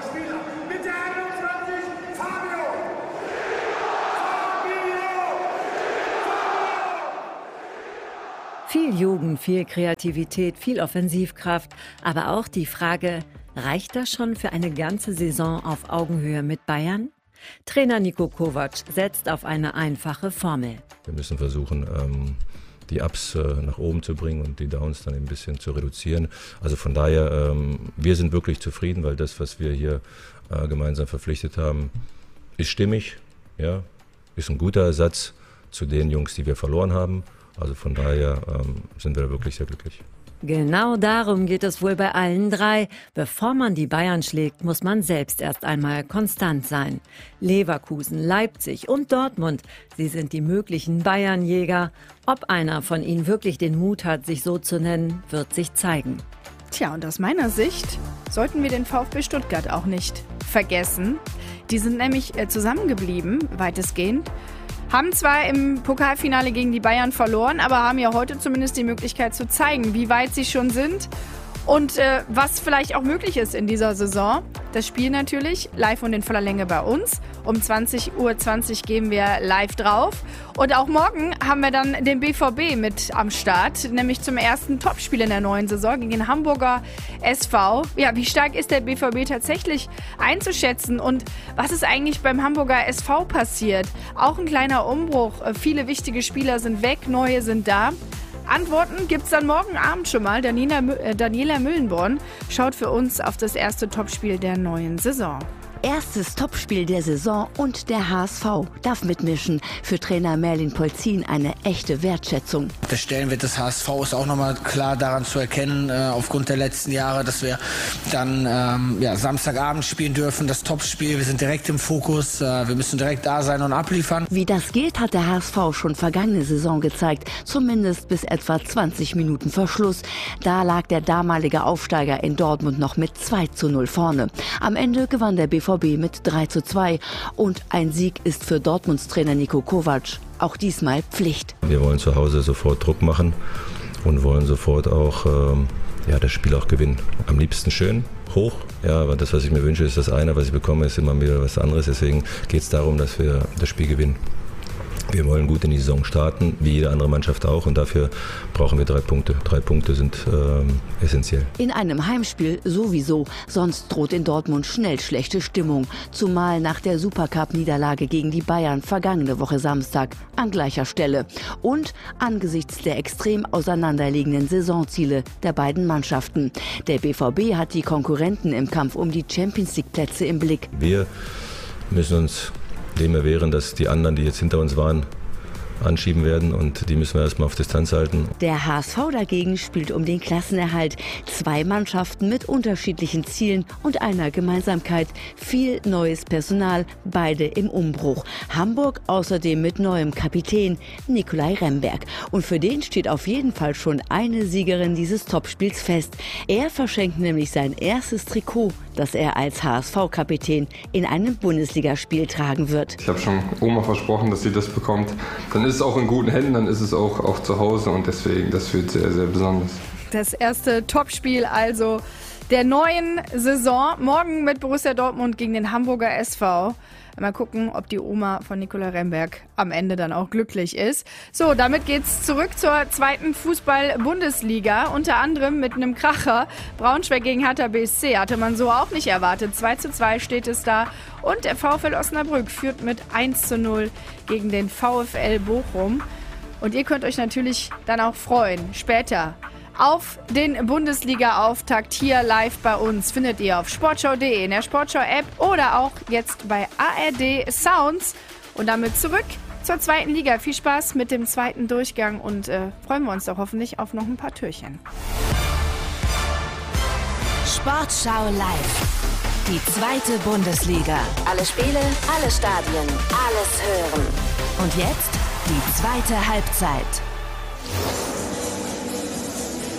Viel Jugend, viel Kreativität, viel Offensivkraft, aber auch die Frage, reicht das schon für eine ganze Saison auf Augenhöhe mit Bayern? Trainer Niko Kovac setzt auf eine einfache Formel. Wir müssen versuchen, die Ups nach oben zu bringen und die Downs dann ein bisschen zu reduzieren. Also von daher, wir sind wirklich zufrieden, weil das, was wir hier gemeinsam verpflichtet haben, ist stimmig, ja, ist ein guter Ersatz zu den Jungs, die wir verloren haben. Also von daher ähm, sind wir wirklich sehr glücklich. Genau darum geht es wohl bei allen drei. Bevor man die Bayern schlägt, muss man selbst erst einmal konstant sein. Leverkusen, Leipzig und Dortmund, sie sind die möglichen Bayernjäger. Ob einer von ihnen wirklich den Mut hat, sich so zu nennen, wird sich zeigen. Tja, und aus meiner Sicht sollten wir den VfB Stuttgart auch nicht vergessen. Die sind nämlich zusammengeblieben, weitestgehend. Haben zwar im Pokalfinale gegen die Bayern verloren, aber haben ja heute zumindest die Möglichkeit zu zeigen, wie weit sie schon sind und äh, was vielleicht auch möglich ist in dieser Saison. Das Spiel natürlich live und in voller Länge bei uns. Um zwanzig Uhr zwanzig gehen wir live drauf. Und auch morgen haben wir dann den B V B mit am Start, nämlich zum ersten Topspiel in der neuen Saison gegen den Hamburger S V. Ja, wie stark ist der B V B tatsächlich einzuschätzen und was ist eigentlich beim Hamburger S V passiert? Auch ein kleiner Umbruch. Viele wichtige Spieler sind weg, neue sind da. Antworten gibt's dann morgen Abend schon mal. Daniela, äh, Daniela Müllenborn schaut für uns auf das erste Topspiel der neuen Saison. Erstes Topspiel der Saison und der H S V darf mitmischen. Für Trainer Merlin Polzin eine echte Wertschätzung. Der Stellenwert des H S V ist auch nochmal klar daran zu erkennen, äh, aufgrund der letzten Jahre, dass wir dann ähm, ja, Samstagabend spielen dürfen, das Topspiel. Wir sind direkt im Fokus, äh, wir müssen direkt da sein und abliefern. Wie das geht, hat der H S V schon vergangene Saison gezeigt, zumindest bis etwa zwanzig Minuten vor Schluss. Da lag der damalige Aufsteiger in Dortmund noch mit zwei zu null vorne. Am Ende gewann der B V B mit drei zu zwei und ein Sieg ist für Dortmunds Trainer Niko Kovac auch diesmal Pflicht. Wir wollen zu Hause sofort Druck machen und wollen sofort auch ähm, ja, das Spiel auch gewinnen. Am liebsten schön, hoch. Ja, aber das, was ich mir wünsche, ist das eine, was ich bekomme, ist immer wieder was anderes. Deswegen geht es darum, dass wir das Spiel gewinnen. Wir wollen gut in die Saison starten, wie jede andere Mannschaft auch, und dafür brauchen wir drei Punkte. Drei Punkte sind ähm, essentiell. In einem Heimspiel sowieso, sonst droht in Dortmund schnell schlechte Stimmung. Zumal nach der Supercup-Niederlage gegen die Bayern vergangene Woche Samstag an gleicher Stelle. Und angesichts der extrem auseinanderliegenden Saisonziele der beiden Mannschaften. Der B V B hat die Konkurrenten im Kampf um die Champions-League-Plätze im Blick. Wir müssen uns dem erwehren, dass die anderen, die jetzt hinter uns waren, anschieben werden, und die müssen wir erstmal auf Distanz halten. Der H S V dagegen spielt um den Klassenerhalt. Zwei Mannschaften mit unterschiedlichen Zielen und einer Gemeinsamkeit. Viel neues Personal, beide im Umbruch. Hamburg außerdem mit neuem Kapitän Nicolai Remberg. Und für den steht auf jeden Fall schon eine Siegerin dieses Topspiels fest. Er verschenkt nämlich sein erstes Trikot, das er als H S V-Kapitän in einem Bundesligaspiel tragen wird. Ich habe schon Oma versprochen, dass sie das bekommt. Dann ist es auch in guten Händen, dann ist es auch, auch zu Hause, und deswegen, das wird sehr, sehr besonders. Das erste Topspiel also der neuen Saison. Morgen mit Borussia Dortmund gegen den Hamburger S V. Mal gucken, ob die Oma von Nicolai Remberg am Ende dann auch glücklich ist. So, damit geht's zurück zur zweiten Fußball-Bundesliga. Unter anderem mit einem Kracher. Braunschweig gegen Hertha B S C hatte man so auch nicht erwartet. zwei zu zwei steht es da. Und der VfL Osnabrück führt mit eins zu null gegen den VfL Bochum. Und ihr könnt euch natürlich dann auch freuen. Später auf den Bundesliga-Auftakt hier live bei uns findet ihr auf sportschau punkt de, in der Sportschau-App oder auch jetzt bei A R D Sounds. Und damit zurück zur zweiten Liga. Viel Spaß mit dem zweiten Durchgang und äh, freuen wir uns doch hoffentlich auf noch ein paar Türchen. Sportschau live. Die zweite Bundesliga. Alle Spiele, alle Stadien, alles hören. Und jetzt die zweite Halbzeit.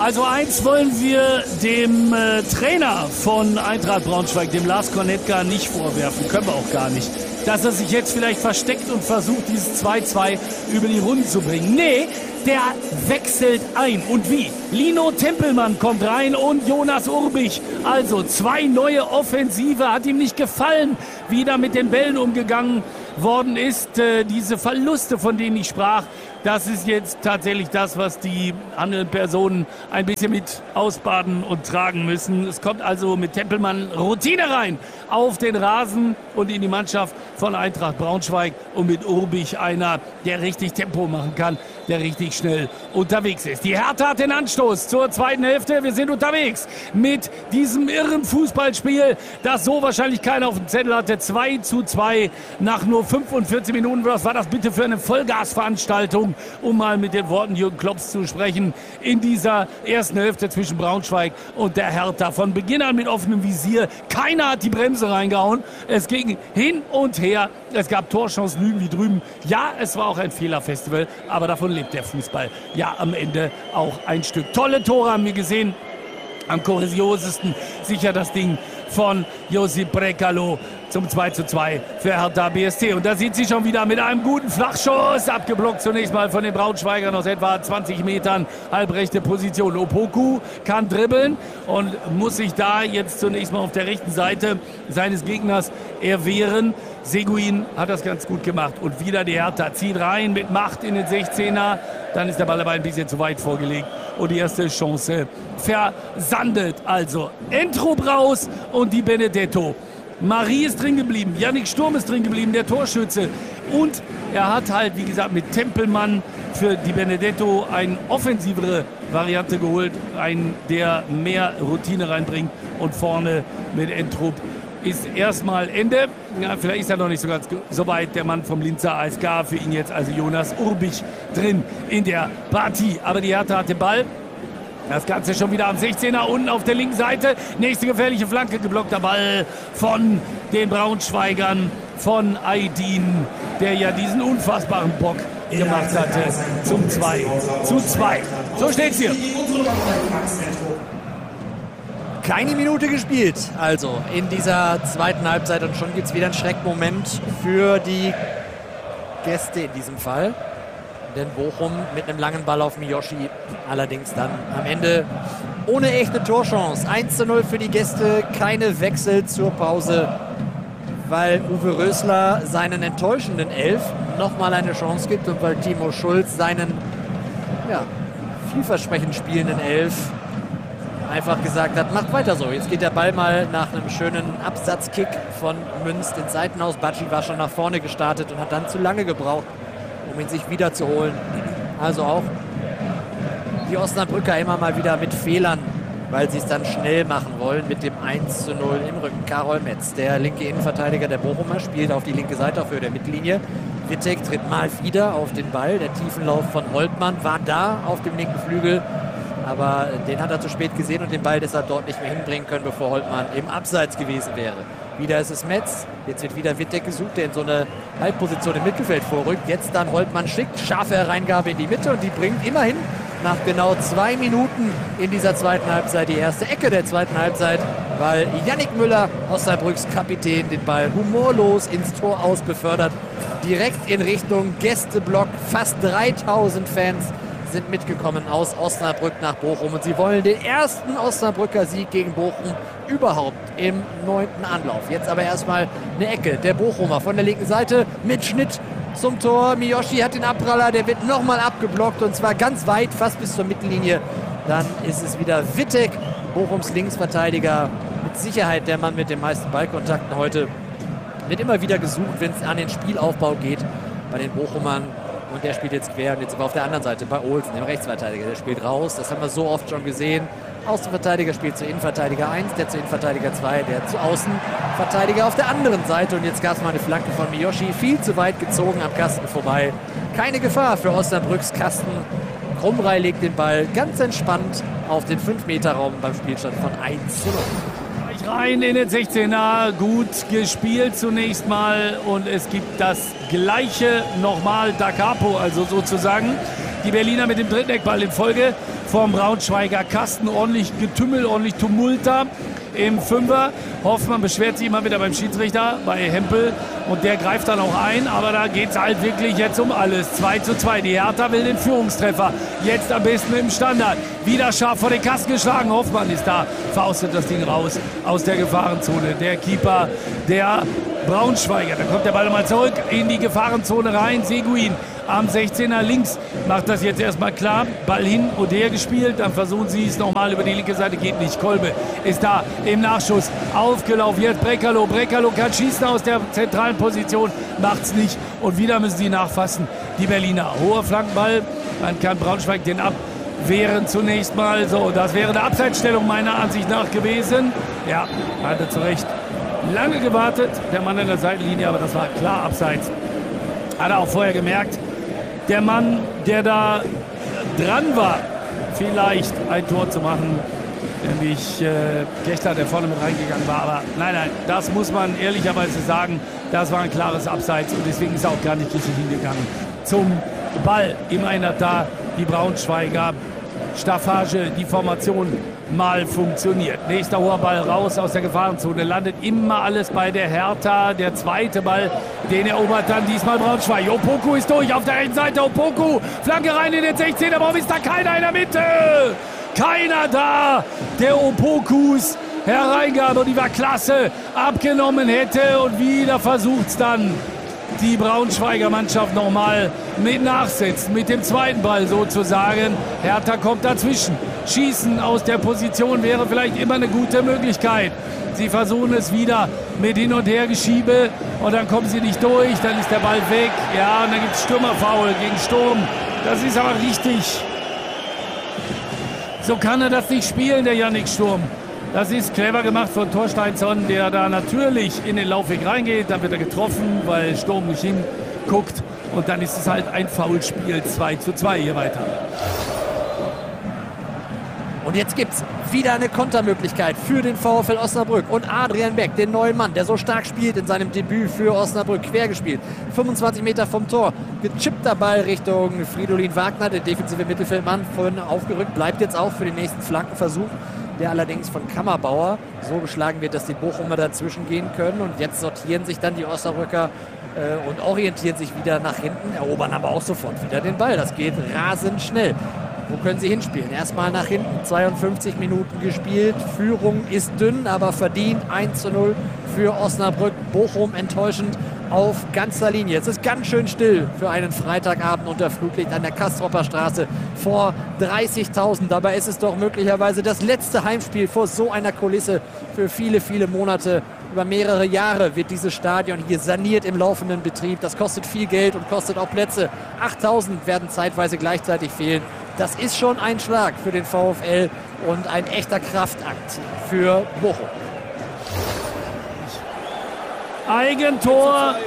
Also eins wollen wir dem äh, Trainer von Eintracht Braunschweig, dem Lars Kornetka, nicht vorwerfen. Können wir auch gar nicht. Dass er sich jetzt vielleicht versteckt und versucht, dieses zwei zwei über die Runden zu bringen. Nee, der wechselt ein. Und wie? Lino Tempelmann kommt rein und Jonas Urbich. Also zwei neue Offensive. Hat ihm nicht gefallen, wie da mit den Bällen umgegangen worden ist. Äh, diese Verluste, von denen ich sprach, das ist jetzt tatsächlich das, was die anderen Personen ein bisschen mit ausbaden und tragen müssen. Es kommt also mit Tempelmann Routine rein auf den Rasen und in die Mannschaft von Eintracht Braunschweig und mit Urbich einer, der richtig Tempo machen kann, der richtig schnell unterwegs ist. Die Hertha hat den Anstoß zur zweiten Hälfte. Wir sind unterwegs mit diesem irren Fußballspiel, das so wahrscheinlich keiner auf dem Zettel hatte. zwei zu zwei nach nur fünfundvierzig Minuten. Was war das bitte für eine Vollgasveranstaltung, um mal mit den Worten Jürgen Klopps zu sprechen, in dieser ersten Hälfte zwischen Braunschweig und der Hertha. Von Beginn an mit offenem Visier. Keiner hat die Bremse reingehauen. Es ging hin und her. Es gab Torchancen Lügen wie drüben. Ja, es war auch ein Fehlerfestival, aber davon lebt der Fußball. Ja, am Ende auch ein Stück. Tolle Tore haben wir gesehen. Am kuriosesten sicher das Ding von Josip Brekalo zum zwei zu zwei für Hertha B S C. Und da sieht sie schon wieder mit einem guten Flachschuss, abgeblockt zunächst mal von den Braunschweigern aus etwa zwanzig Metern, halbrechte Position. Opoku kann dribbeln und muss sich da jetzt zunächst mal auf der rechten Seite seines Gegners erwehren. Seguin hat das ganz gut gemacht. Und wieder die Hertha zieht rein mit Macht in den sechzehner. Dann ist der Ball aber ein bisschen zu weit vorgelegt und die erste Chance versandet. Also Entrup raus und die Benedetto. Marie ist drin geblieben, Yannick Sturm ist drin geblieben, der Torschütze. Und er hat halt, wie gesagt, mit Tempelmann für die Benedetto eine offensivere Variante geholt. Einen, der mehr Routine reinbringt. Und vorne mit Entrup ist erstmal Ende. Ja, vielleicht ist er noch nicht so ganz so weit, der Mann vom Linzer A S K. Für ihn jetzt also Jonas Urbich drin in der Partie. Aber die Hertha hat den Ball. Das Ganze schon wieder am sechzehner, unten auf der linken Seite. Nächste gefährliche Flanke, geblockter Ball von den Braunschweigern, von Aydin, der ja diesen unfassbaren Bock gemacht hatte, zum zwei zu zwei. So steht's hier. Keine Minute gespielt, also in dieser zweiten Halbzeit, und schon gibt es wieder einen Schreckmoment für die Gäste in diesem Fall. Denn Bochum mit einem langen Ball auf Miyoshi, allerdings dann am Ende ohne echte Torchance. eins zu null für die Gäste, keine Wechsel zur Pause, weil Uwe Rösler seinen enttäuschenden Elf nochmal eine Chance gibt und weil Timo Schulz seinen ja, vielversprechend spielenden Elf einfach gesagt hat, macht weiter so. Jetzt geht der Ball mal nach einem schönen Absatzkick von Münz ins Seitenhaus. Batschi war schon nach vorne gestartet und hat dann zu lange gebraucht, um ihn sich wiederzuholen. Also auch die Osnabrücker immer mal wieder mit Fehlern, weil sie es dann schnell machen wollen mit dem eins zu null im Rücken. Karol Metz, der linke Innenverteidiger der Bochumer, spielt auf die linke Seite auf Höhe der Mittellinie. Wittek tritt mal wieder auf den Ball. Der Tiefenlauf von Holtmann war da auf dem linken Flügel, aber den hat er zu spät gesehen und den Ball deshalb dort nicht mehr hinbringen können, bevor Holtmann im Abseits gewesen wäre. Wieder ist es Metz, jetzt wird wieder Wittek gesucht, der in so eine Halbposition im Mittelfeld vorrückt. Jetzt dann Holtmann schickt, scharfe Hereingabe in die Mitte und die bringt immerhin nach genau zwei Minuten in dieser zweiten Halbzeit die erste Ecke der zweiten Halbzeit, weil Yannick Müller, Osnabrücks Kapitän, den Ball humorlos ins Tor aus befördert, direkt in Richtung Gästeblock. Fast dreitausend Fans sind mitgekommen aus Osnabrück nach Bochum und sie wollen den ersten Osnabrücker Sieg gegen Bochum überhaupt im neunten Anlauf. Jetzt aber erstmal eine Ecke der Bochumer von der linken Seite mit Schnitt zum Tor. Miyoshi hat den Abpraller, der wird nochmal abgeblockt und zwar ganz weit, fast bis zur Mittellinie. Dann ist es wieder Wittek, Bochums Linksverteidiger, mit Sicherheit der Mann mit den meisten Ballkontakten heute. Wird immer wieder gesucht, wenn es an den Spielaufbau geht bei den Bochumern. Und der spielt jetzt quer und jetzt aber auf der anderen Seite bei Olsen, dem Rechtsverteidiger. Der spielt raus, das haben wir so oft schon gesehen. Außenverteidiger spielt zu Innenverteidiger eins, der zu Innenverteidiger zwei, der zu Außenverteidiger auf der anderen Seite. Und jetzt gab es mal eine Flanke von Miyoshi, viel zu weit gezogen, am Kasten vorbei. Keine Gefahr für Osnabrücks Kasten. Krumrei legt den Ball ganz entspannt auf den fünf Meter Raum beim Spielstand von eins zu null. Rein in den sechzehner, gut gespielt zunächst mal und es gibt das gleiche nochmal da capo, also sozusagen Die Berliner mit dem dritten Eckball in Folge vom Braunschweiger Kasten. Ordentlich Getümmel, ordentlich Tumult da im Fünfer. Hoffmann beschwert sich immer wieder beim Schiedsrichter, bei Hempel. Und der greift dann auch ein. Aber da geht es halt wirklich jetzt um alles. zwei zu zwei. Die Hertha will den Führungstreffer. Jetzt am besten im Standard. Wieder scharf vor den Kasten geschlagen. Hoffmann ist da. Faustet das Ding raus aus der Gefahrenzone. Der Keeper der Braunschweiger. Da kommt der Ball nochmal zurück in die Gefahrenzone rein. Seguin am sechzehner links macht das jetzt erstmal klar. Ball hin und her gespielt. Dann versuchen sie es nochmal über die linke Seite. Geht nicht. Kolbe ist da im Nachschuss. Aufgelaufen. Jetzt Brekalo. Brekalo kann schießen aus der zentralen Position. Macht's nicht. Und wieder müssen sie nachfassen. Die Berliner. Hoher Flankenball. Dann kann Braunschweig den abwehren zunächst mal. So, das wäre eine Abseitsstellung meiner Ansicht nach gewesen. Ja, hatte zu Recht lange gewartet. Der Mann an der Seitenlinie. Aber das war klar abseits. Hat er auch vorher gemerkt. Der Mann, der da dran war, vielleicht ein Tor zu machen, nämlich äh, Kechler, der vorne mit reingegangen war. Aber nein, nein, das muss man ehrlicherweise sagen, das war ein klares Abseits und deswegen ist er auch gar nicht richtig hingegangen. Zum Ball, immerhin hat da die Braunschweiger Staffage, die Formation mal funktioniert. Nächster hoher Ball raus aus der Gefahrenzone. Landet immer alles bei der Hertha. Der zweite Ball, den erobert dann diesmal Braunschweig. Opoku ist durch auf der rechten Seite. Opoku, Flanke rein in den sechzehner. Warum ist da keiner in der Mitte? Keiner da, der Opokus hereingabe und die war klasse, abgenommen hätte. Und wieder versucht es dann die Braunschweiger Mannschaft nochmal mit Nachsetzen, mit dem zweiten Ball sozusagen. Hertha kommt dazwischen. Schießen aus der Position wäre vielleicht immer eine gute Möglichkeit. Sie versuchen es wieder mit Hin- und Hergeschiebe und dann kommen sie nicht durch, dann ist der Ball weg. Ja, und dann gibt es Stürmerfoul gegen Sturm. Das ist aber richtig. So kann er das nicht spielen, der Yannick Sturm. Das ist clever gemacht von Thorsteinsson, der da natürlich in den Laufweg reingeht. Dann wird er getroffen, weil Sturm nicht hinguckt. Und dann ist es halt ein Foulspiel, zwei zu zwei hier weiter. Und jetzt gibt es wieder eine Kontermöglichkeit für den VfL Osnabrück. Und Adrian Beck, den neuen Mann, der so stark spielt in seinem Debüt für Osnabrück, quer gespielt. fünfundzwanzig Meter vom Tor. Gechippter Ball Richtung Fridolin Wagner, der defensive Mittelfeldmann, vorhin aufgerückt. Bleibt jetzt auch für den nächsten Flankenversuch, der allerdings von Kammerbauer so geschlagen wird, dass die Bochumer dazwischen gehen können. Und jetzt sortieren sich dann die Osnabrücker äh, und orientieren sich wieder nach hinten, erobern aber auch sofort wieder den Ball. Das geht rasend schnell. Wo können sie hinspielen? Erstmal nach hinten, zweiundfünfzig Minuten gespielt. Führung ist dünn, aber verdient. eins zu null für Osnabrück. Bochum enttäuschend auf ganzer Linie. Es ist ganz schön still für einen Freitagabend unter Flutlicht an der Kastropper Straße vor dreißigtausend. Dabei ist es doch möglicherweise das letzte Heimspiel vor so einer Kulisse für viele, viele Monate. Über mehrere Jahre wird dieses Stadion hier saniert im laufenden Betrieb. Das kostet viel Geld und kostet auch Plätze. achttausend werden zeitweise gleichzeitig fehlen. Das ist schon ein Schlag für den VfL und ein echter Kraftakt für Bochum. Eigentor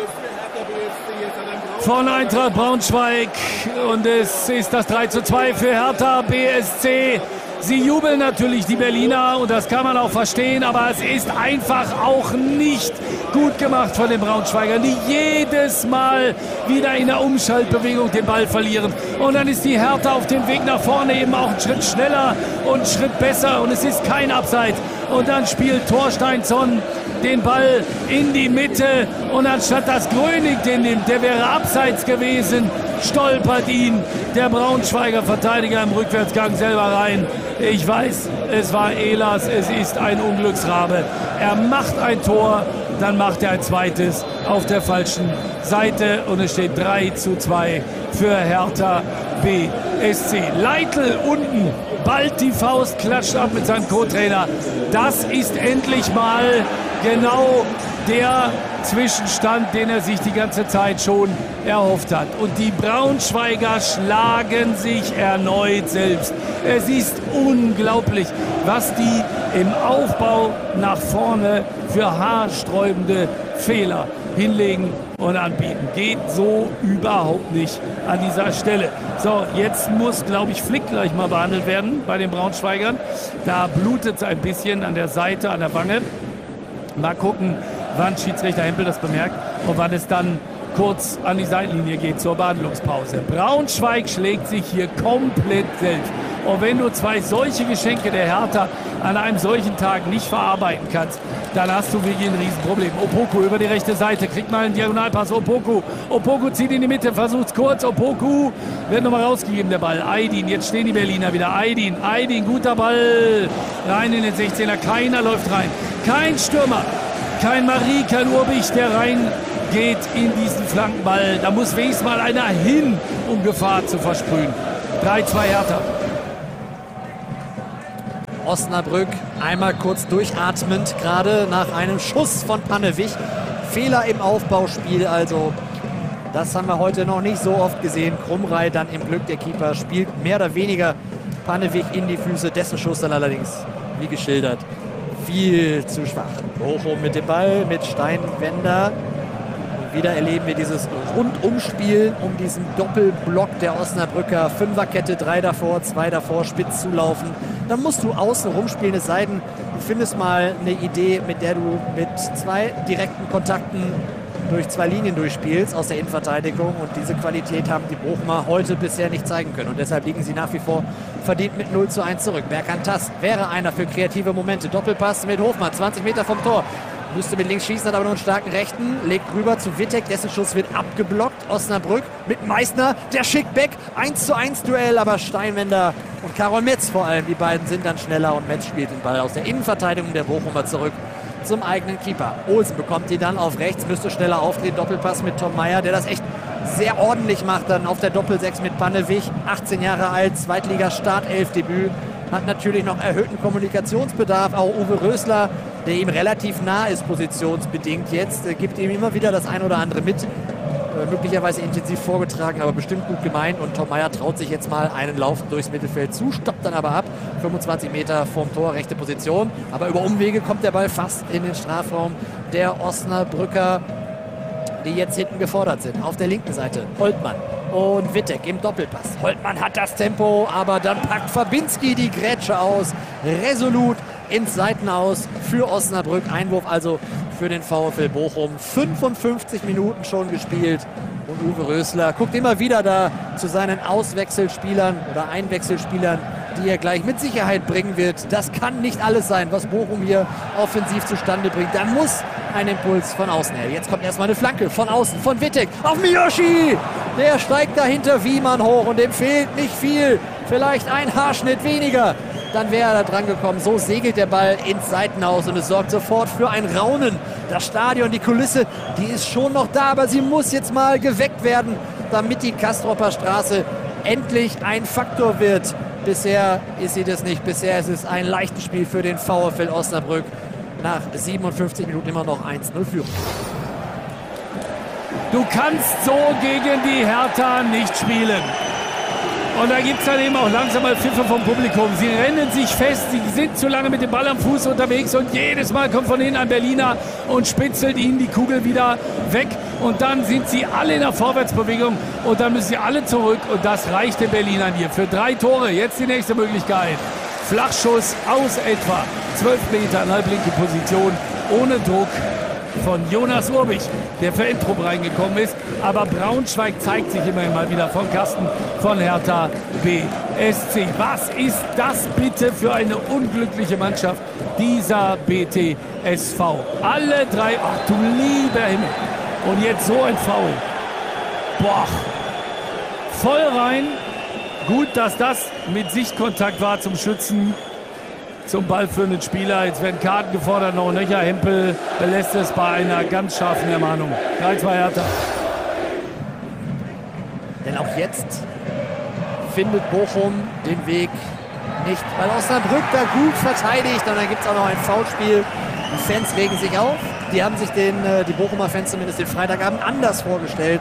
von Eintracht Braunschweig und es ist das drei zu zwei für Hertha B S C. Sie jubeln natürlich, die Berliner, und das kann man auch verstehen, aber es ist einfach auch nicht gut gemacht von den Braunschweigern, die jedes Mal wieder in der Umschaltbewegung den Ball verlieren. Und dann ist die Hertha auf dem Weg nach vorne eben auch einen Schritt schneller und einen Schritt besser und es ist kein Abseits. Und dann spielt Thorsteinsson den Ball in die Mitte und anstatt dass Grönig den nimmt, der wäre abseits gewesen, stolpert ihn der Braunschweiger Verteidiger im Rückwärtsgang selber rein. Ich weiß, es war Ehlers, es ist ein Unglücksrabe. Er macht ein Tor, dann macht er ein zweites auf der falschen Seite und es steht drei zu zwei für Hertha B S C. Leitl unten, bald die Faust, klatscht ab mit seinem Co-Trainer. Das ist endlich mal genau der Zwischenstand, den er sich die ganze Zeit schon erhofft hat. Und die Braunschweiger schlagen sich erneut selbst. Es ist unglaublich, was die im Aufbau nach vorne für haarsträubende Fehler hinlegen und anbieten. Geht so überhaupt nicht an dieser Stelle. So, jetzt muss, glaube ich, Flick gleich mal behandelt werden bei den Braunschweigern. Da blutet es ein bisschen an der Seite, an der Wange. Mal gucken, wann Schiedsrichter Hempel das bemerkt und wann es dann kurz an die Seitenlinie geht zur Behandlungspause. Braunschweig schlägt sich hier komplett selbst. Und wenn du zwei solche Geschenke der Hertha an einem solchen Tag nicht verarbeiten kannst, dann hast du wirklich ein Riesenproblem. Opoku über die rechte Seite, kriegt mal einen Diagonalpass. Opoku, Opoku zieht in die Mitte, versucht's kurz. Opoku wird nochmal rausgegeben, der Ball. Aydin, jetzt stehen die Berliner wieder. Aydin, Aydin, guter Ball. Rein in den sechzehner, keiner läuft rein. Kein Stürmer, kein Marie, kein Urbich, der reingeht in diesen Flankenball. Da muss wenigstens mal einer hin, um Gefahr zu versprühen. drei zwei Hertha. Osnabrück einmal kurz durchatmend, gerade nach einem Schuss von Pannewig. Fehler im Aufbauspiel, also das haben wir heute noch nicht so oft gesehen. Krumrei dann im Glück, der Keeper spielt mehr oder weniger Pannewig in die Füße, dessen Schuss dann allerdings, wie geschildert, viel zu schwach. Bochum mit dem Ball, mit Steinwender. Und wieder erleben wir dieses Rundumspiel um diesen Doppelblock der Osnabrücker. Fünferkette, drei davor, zwei davor, spitz zulaufen. Dann musst du außen rumspielen, es sei denn, du findest mal eine Idee, mit der du mit zwei direkten Kontakten durch zwei Linien durchspielst aus der Innenverteidigung. Und diese Qualität haben die Bochumer heute bisher nicht zeigen können. Und deshalb liegen sie nach wie vor verdient mit null zu eins zurück. Berkan Tass wäre einer für kreative Momente. Doppelpass mit Hofmann, zwanzig Meter vom Tor. Müsste mit links schießen, hat aber nur einen starken Rechten. Legt rüber zu Wittek, dessen Schuss wird abgeblockt. Osnabrück mit Meissner, der schickt weg. eins zu eins Duell, aber Steinwender und Karol Metz vor allem, die beiden sind dann schneller und Metz spielt den Ball aus der Innenverteidigung der Bochumer zurück zum eigenen Keeper. Olsen bekommt die dann auf rechts, müsste schneller aufdrehen. Doppelpass mit Tom Meyer, der das echt sehr ordentlich macht. Dann auf der Doppelsechs mit Pannewig, achtzehn Jahre alt, Zweitliga-Startelf-Debüt. Hat natürlich noch erhöhten Kommunikationsbedarf. Auch Uwe Rösler, der ihm relativ nah ist, positionsbedingt jetzt, äh, gibt ihm immer wieder das ein oder andere mit. Äh, möglicherweise intensiv vorgetragen, aber bestimmt gut gemeint. Und Tom Meyer traut sich jetzt mal einen Lauf durchs Mittelfeld zu, stoppt dann aber ab. fünfundzwanzig Meter vorm Tor, rechte Position. Aber über Umwege kommt der Ball fast in den Strafraum der Osnabrücker, die jetzt hinten gefordert sind. Auf der linken Seite Holtmann und Wittek im Doppelpass. Holtmann hat das Tempo, aber dann packt Fabinski die Grätsche aus. Resolut ins Seitenaus für Osnabrück. Einwurf also für den VfL Bochum. fünfundfünfzig Minuten schon gespielt. Und Uwe Rösler guckt immer wieder da zu seinen Auswechselspielern oder Einwechselspielern, die er gleich mit Sicherheit bringen wird. Das kann nicht alles sein, was Bochum hier offensiv zustande bringt. Da muss ein Impuls von außen her. Jetzt kommt erstmal eine Flanke von außen, von Wittek auf Miyoshi. Der steigt dahinter Wiemann hoch und dem fehlt nicht viel. Vielleicht ein Haarschnitt weniger. Dann wäre er da dran gekommen. So segelt der Ball ins Seitenhaus und es sorgt sofort für ein Raunen. Das Stadion, die Kulisse, die ist schon noch da, aber sie muss jetzt mal geweckt werden, damit die Castropper Straße endlich ein Faktor wird. Bisher ist sie das nicht. Bisher ist es ein leichtes Spiel für den VfL Osnabrück. Nach siebenundfünfzig Minuten immer noch eins null Führung. Du kannst so gegen die Hertha nicht spielen. Und da gibt es dann eben auch langsam mal Pfiffe vom Publikum. Sie rennen sich fest, sie sind zu lange mit dem Ball am Fuß unterwegs und jedes Mal kommt von hinten ein Berliner und spitzelt ihnen die Kugel wieder weg. Und dann sind sie alle in der Vorwärtsbewegung und dann müssen sie alle zurück. Und das reicht den Berlinern hier für drei Tore. Jetzt die nächste Möglichkeit. Flachschuss aus etwa zwölf Metern, halblinke Position, ohne Druck von Jonas Urbich, der für Endtrupp reingekommen ist. Aber Braunschweig zeigt sich immerhin mal wieder von Kasten von Hertha B S C. Was ist das bitte für eine unglückliche Mannschaft, dieser B T S V? Alle drei, ach du lieber Himmel. Und jetzt so ein Foul. Boah, voll rein. Gut, dass das mit Sichtkontakt war zum Schützen, zum ballführenden Spieler. Jetzt werden Karten gefordert, noch nöcher. Hempel belässt es bei einer ganz scharfen Ermahnung. drei zwei Hertha. Denn auch jetzt findet Bochum den Weg nicht, weil Osnabrück da gut verteidigt. Und dann gibt es auch noch ein Foulspiel. Die Fans regen sich auf. Die haben sich den, die Bochumer Fans zumindest den Freitagabend anders vorgestellt.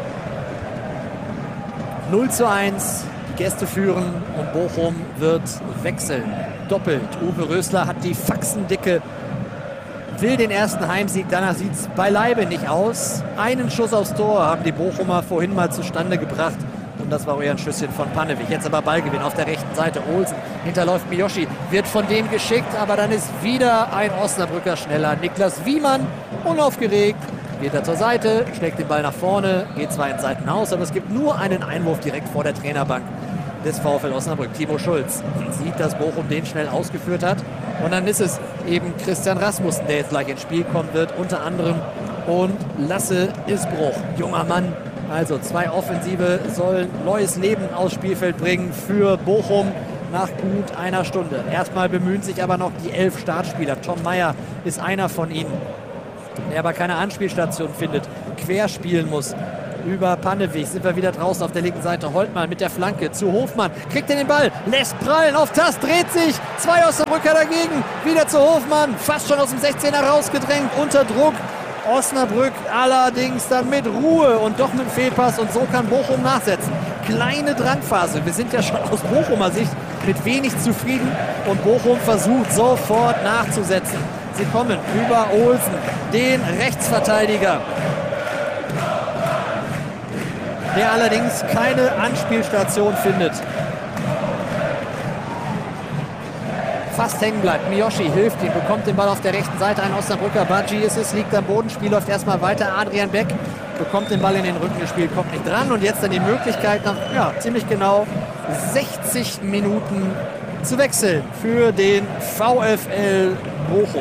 null zu eins. Die Gäste führen und Bochum wird wechseln. Doppelt. Uwe Rösler hat die Faxendicke, will den ersten Heimsieg. Danach sieht es beileibe nicht aus. Einen Schuss aufs Tor haben die Bochumer vorhin mal zustande gebracht. Und das war eher ein Schüsschen von Pannewig. Jetzt aber Ballgewinn auf der rechten Seite. Olsen hinterläuft Miyoshi, wird von dem geschickt. Aber dann ist wieder ein Osnabrücker schneller. Niklas Wiemann, unaufgeregt, geht er zur Seite, schlägt den Ball nach vorne, geht zwar ins Seitenhaus, aber es gibt nur einen Einwurf direkt vor der Trainerbank des VfL Osnabrück. Timo Schulz sieht, dass Bochum den schnell ausgeführt hat. Und dann ist es eben Christian Rasmussen, der jetzt gleich ins Spiel kommen wird, unter anderem. Und Lasse Isbruch, junger Mann. Also zwei Offensive sollen neues Leben aufs Spielfeld bringen für Bochum nach gut einer Stunde. Erstmal bemühen sich aber noch die elf Startspieler. Tom Meyer ist einer von ihnen, der aber keine Anspielstation findet, quer spielen muss. Über Panneweg sind wir wieder draußen auf der linken Seite. Holtmann mit der Flanke zu Hofmann. Kriegt er den Ball, lässt prallen auf das, dreht sich. Zwei Osnabrücker dagegen. Wieder zu Hofmann. Fast schon aus dem sechzehner rausgedrängt. Unter Druck. Osnabrück allerdings dann mit Ruhe und doch mit dem Fehlpass. Und so kann Bochum nachsetzen. Kleine Drangphase. Wir sind ja schon aus Bochumer Sicht mit wenig zufrieden. Und Bochum versucht sofort nachzusetzen. Sie kommen über Olsen, den Rechtsverteidiger, der allerdings keine Anspielstation findet. Fast hängen bleibt. Miyoshi hilft ihm, bekommt den Ball auf der rechten Seite. Ein Osnabrücker Badji ist es, liegt am Boden, Spiel läuft erstmal weiter. Adrian Beck bekommt den Ball in den Rücken gespielt, kommt nicht dran. Und jetzt dann die Möglichkeit, nach ja, ziemlich genau sechzig Minuten zu wechseln für den VfL Bochum.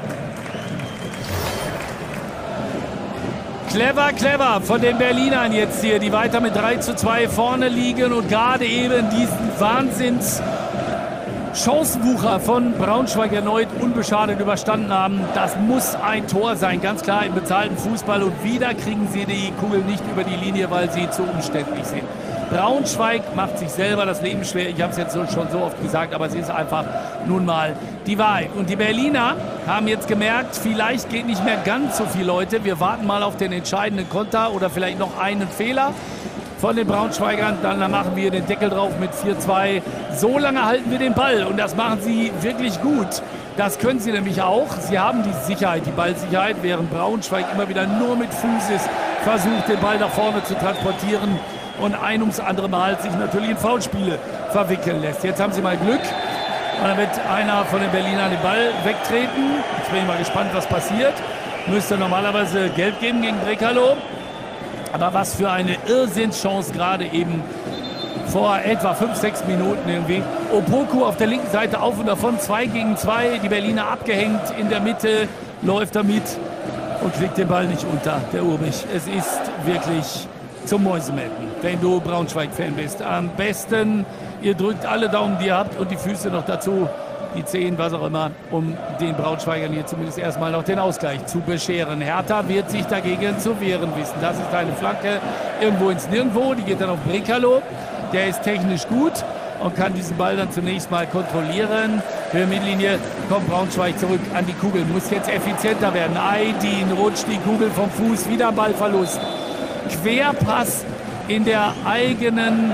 Clever, clever von den Berlinern jetzt hier, die weiter mit drei zu zwei vorne liegen und gerade eben diesen Wahnsinns Chancenwucher von Braunschweig erneut unbeschadet überstanden haben. Das muss ein Tor sein, ganz klar im bezahlten Fußball. Und wieder kriegen sie die Kugel nicht über die Linie, weil sie zu umständlich sind. Braunschweig macht sich selber das Leben schwer. Ich habe es jetzt schon so oft gesagt, aber es ist einfach nun mal die Wahrheit. Und die Berliner haben jetzt gemerkt, vielleicht geht nicht mehr ganz so viele Leute. Wir warten mal auf den entscheidenden Konter oder vielleicht noch einen Fehler von den Braunschweigern. Dann machen wir den Deckel drauf mit vier zwei. So lange halten wir den Ball und das machen sie wirklich gut. Das können sie nämlich auch. Sie haben die Sicherheit, die Ballsicherheit, während Braunschweig immer wieder nur mit Physis versucht, den Ball nach vorne zu transportieren und ein ums andere Mal sich natürlich in Foulspiele verwickeln lässt. Jetzt haben sie mal Glück. Und dann wird einer von den Berlinern den Ball wegtreten. Jetzt bin ich mal gespannt, was passiert. Müsste normalerweise Gelb geben gegen Brekalo. Aber was für eine Irrsinnschance gerade eben vor etwa fünf, sechs Minuten irgendwie. Opoku auf der linken Seite auf und davon, zwei gegen zwei. Die Berliner abgehängt in der Mitte, läuft damit und kriegt den Ball nicht unter, der Urbich. Es ist wirklich zum Mäusemelken, wenn du Braunschweig-Fan bist. Am besten, ihr drückt alle Daumen, die ihr habt und die Füße noch dazu, die Zehen, was auch immer, um den Braunschweigern hier zumindest erstmal noch den Ausgleich zu bescheren. Hertha wird sich dagegen zu wehren wissen. Das ist eine Flanke irgendwo ins Nirgendwo, die geht dann auf Brekalo. Der ist technisch gut und kann diesen Ball dann zunächst mal kontrollieren. Für Mittellinie kommt Braunschweig zurück an die Kugel, muss jetzt effizienter werden. Aydin rutscht die Kugel vom Fuß, wieder Ballverlust. Querpass in der eigenen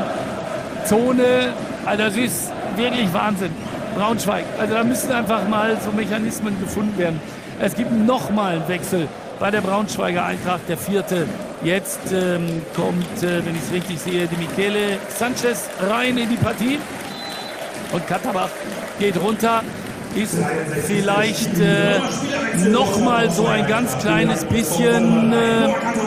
Zone, also das ist wirklich Wahnsinn. Braunschweig, also da müssen einfach mal so Mechanismen gefunden werden. Es gibt nochmal einen Wechsel bei der Braunschweiger Eintracht, der vierte. Jetzt ähm, kommt, äh, wenn ich es richtig sehe, die Michele Sanchez rein in die Partie. Und Katterbach geht runter. Ist vielleicht äh, nochmal so ein ganz kleines bisschen äh,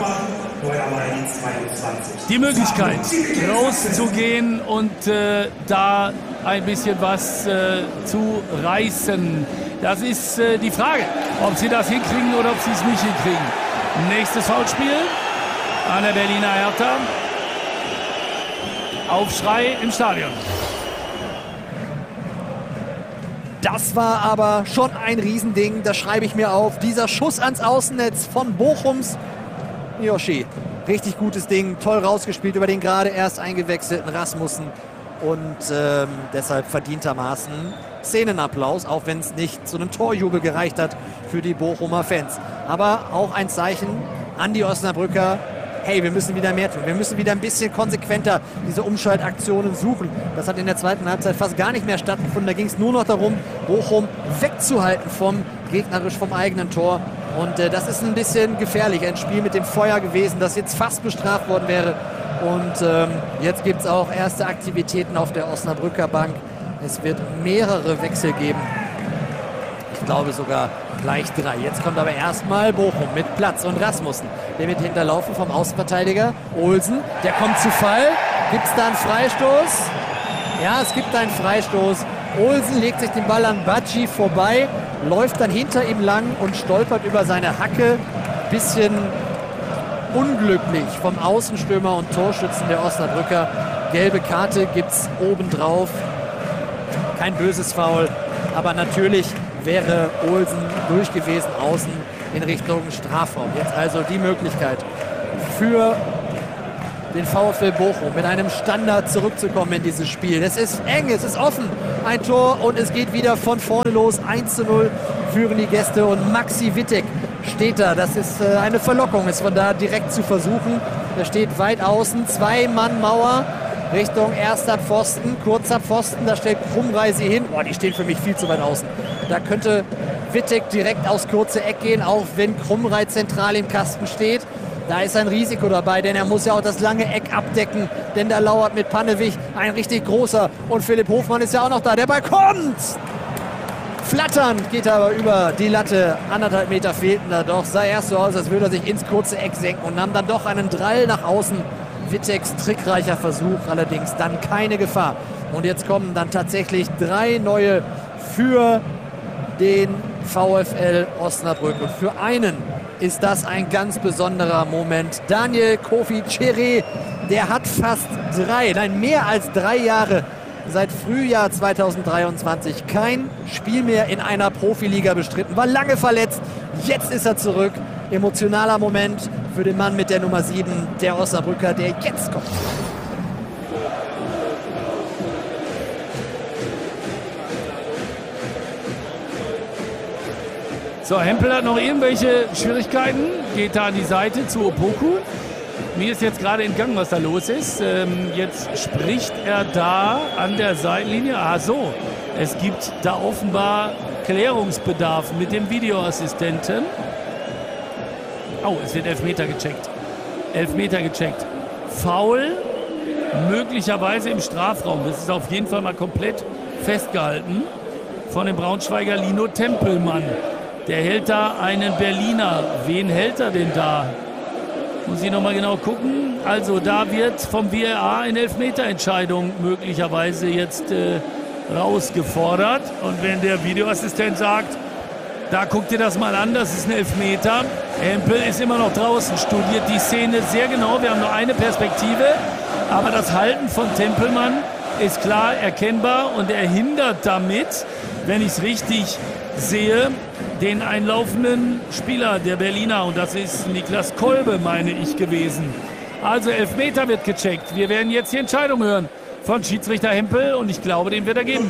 die Möglichkeit, rauszugehen und äh, da ein bisschen was äh, zu reißen. Das ist äh, die Frage, ob sie das hinkriegen oder ob sie es nicht hinkriegen. Nächstes Foulspiel an der Berliner Hertha. Aufschrei im Stadion. Das war aber schon ein Riesending, das schreibe ich mir auf. Dieser Schuss ans Außennetz von Bochums Miyoshi. Richtig gutes Ding, toll rausgespielt über den gerade erst eingewechselten Rasmussen. Und ähm, deshalb verdientermaßen Szenenapplaus, auch wenn es nicht zu einem Torjubel gereicht hat für die Bochumer Fans. Aber auch ein Zeichen an die Osnabrücker, hey, wir müssen wieder mehr tun. Wir müssen wieder ein bisschen konsequenter diese Umschaltaktionen suchen. Das hat in der zweiten Halbzeit fast gar nicht mehr stattgefunden. Da ging es nur noch darum, Bochum wegzuhalten vom gegnerisch vom eigenen Tor. Und äh, das ist ein bisschen gefährlich. Ein Spiel mit dem Feuer gewesen, das jetzt fast bestraft worden wäre. Und ähm, jetzt gibt es auch erste Aktivitäten auf der Osnabrücker Bank. Es wird mehrere Wechsel geben. Ich Ich glaube sogar gleich drei. Jetzt kommt aber erstmal Bochum mit Platz und Rasmussen. Der wird hinterlaufen vom Außenverteidiger Olsen. Der kommt zu Fall. Gibt es da einen Freistoß? Ja, es gibt einen Freistoß. Olsen legt sich den Ball an Bacci vorbei, läuft dann hinter ihm lang und stolpert über seine Hacke. Bisschen unglücklich vom Außenstürmer und Torschützen der Osnabrücker. Gelbe Karte gibt es obendrauf. Kein böses Foul, aber natürlich wäre Olsen durch gewesen außen in Richtung Strafraum. Jetzt also die Möglichkeit für den VfL Bochum mit einem Standard zurückzukommen in dieses Spiel. Es ist eng, es ist offen. Ein Tor und es geht wieder von vorne los. eins zu null führen die Gäste und Maxi Wittek steht da. Das ist äh, eine Verlockung, es von da direkt zu versuchen. Er steht weit außen, Zwei-Mann-Mauer Richtung erster Pfosten, kurzer Pfosten. Da stellt Krumreise hin. Boah, die stehen für mich viel zu weit außen. Da könnte Wittek direkt aufs kurze Eck gehen, auch wenn Krumrei zentral im Kasten steht. Da ist ein Risiko dabei, denn er muss ja auch das lange Eck abdecken. Denn da lauert mit Pannewig ein richtig großer. Und Philipp Hofmann ist ja auch noch da. Der Ball kommt! Flatternd geht er aber über die Latte. Anderthalb Meter fehlten da doch. Sah erst so aus, als würde er sich ins kurze Eck senken und nahm dann doch einen Drall nach außen. Witteks trickreicher Versuch, allerdings dann keine Gefahr. Und jetzt kommen dann tatsächlich drei neue für den VfL Osnabrück. Und für einen ist das ein ganz besonderer Moment. Daniel Kofi Cheré, der hat fast drei, nein mehr als drei Jahre, seit Frühjahr zweitausenddreiundzwanzig kein Spiel mehr in einer Profiliga bestritten, war lange verletzt, jetzt ist er zurück. Emotionaler Moment für den Mann mit der Nummer sieben, der Osnabrücker, der jetzt kommt. So, Hempel hat noch irgendwelche Schwierigkeiten, geht da an die Seite zu Opoku. Mir ist jetzt gerade entgangen, was da los ist. Ähm, jetzt spricht er da an der Seitenlinie. Ah so, es gibt da offenbar Klärungsbedarf mit dem Videoassistenten. Oh, es wird Elfmeter gecheckt. Elfmeter gecheckt. Foul, möglicherweise im Strafraum. Das ist auf jeden Fall mal komplett festgehalten von dem Braunschweiger Lino Tempelmann. Der hält da einen Berliner. Wen hält er denn da? Muss ich nochmal genau gucken. Also da wird vom V A R eine Elfmeterentscheidung möglicherweise jetzt äh, rausgefordert. Und wenn der Videoassistent sagt, da guck dir das mal an, das ist ein Elfmeter. Hempel ist immer noch draußen, studiert die Szene sehr genau. Wir haben nur eine Perspektive. Aber das Halten von Tempelmann ist klar erkennbar und er hindert damit, wenn ich es richtig sehe, den einlaufenden Spieler der Berliner. Und das ist Niklas Kolbe, meine ich, gewesen. Also Elfmeter wird gecheckt. Wir werden jetzt die Entscheidung hören von Schiedsrichter Hempel und ich glaube, den wird er geben.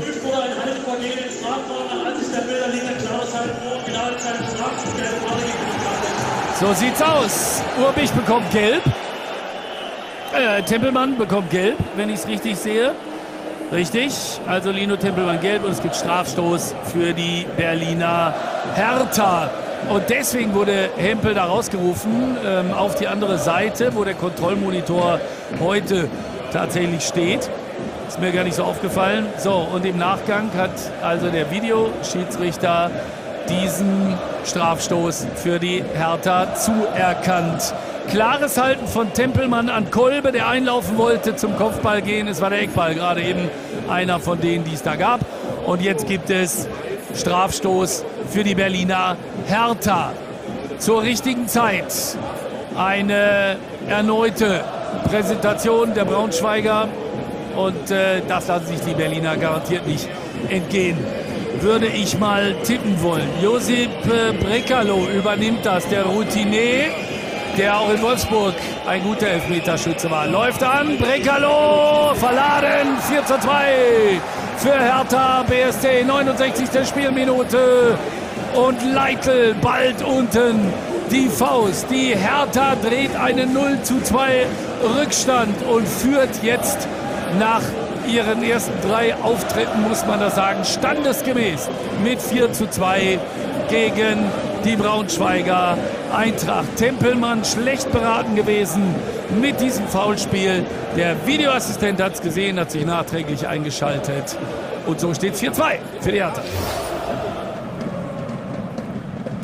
So sieht's aus. Urbich bekommt gelb. Äh, Tempelmann bekommt gelb, wenn ich es richtig sehe. Richtig, also Lino Tempelmann gelb und es gibt Strafstoß für die Berliner Hertha. Und deswegen wurde Hempel da rausgerufen ähm, auf die andere Seite, wo der Kontrollmonitor heute tatsächlich steht. Ist mir gar nicht so aufgefallen. So, und im Nachgang hat also der Videoschiedsrichter diesen Strafstoß für die Hertha zuerkannt. Klares Halten von Tempelmann an Kolbe, der einlaufen wollte, zum Kopfball gehen. Es war der Eckball, gerade eben einer von denen, die es da gab. Und jetzt gibt es Strafstoß für die Berliner Hertha. Zur richtigen Zeit eine erneute Präsentation der Braunschweiger. Und äh, das lassen sich die Berliner garantiert nicht entgehen, würde ich mal tippen wollen. Josip äh, Brekalo übernimmt das, der Routinier, der auch in Wolfsburg ein guter Elfmeterschütze war. Läuft an, Brekalo, verladen, vier zu zwei für Hertha B S C, neunundsechzigste Spielminute. Und Leitl bald unten die Faust. Die Hertha dreht einen null zu zwei Rückstand und führt jetzt nach ihren ersten drei Auftritten, muss man das sagen, standesgemäß mit vier zu zwei gegen die Braunschweiger Eintracht. Tempelmann schlecht beraten gewesen mit diesem Foulspiel. Der Videoassistent hat es gesehen, hat sich nachträglich eingeschaltet. Und so steht es vier zu zwei für die Hertha.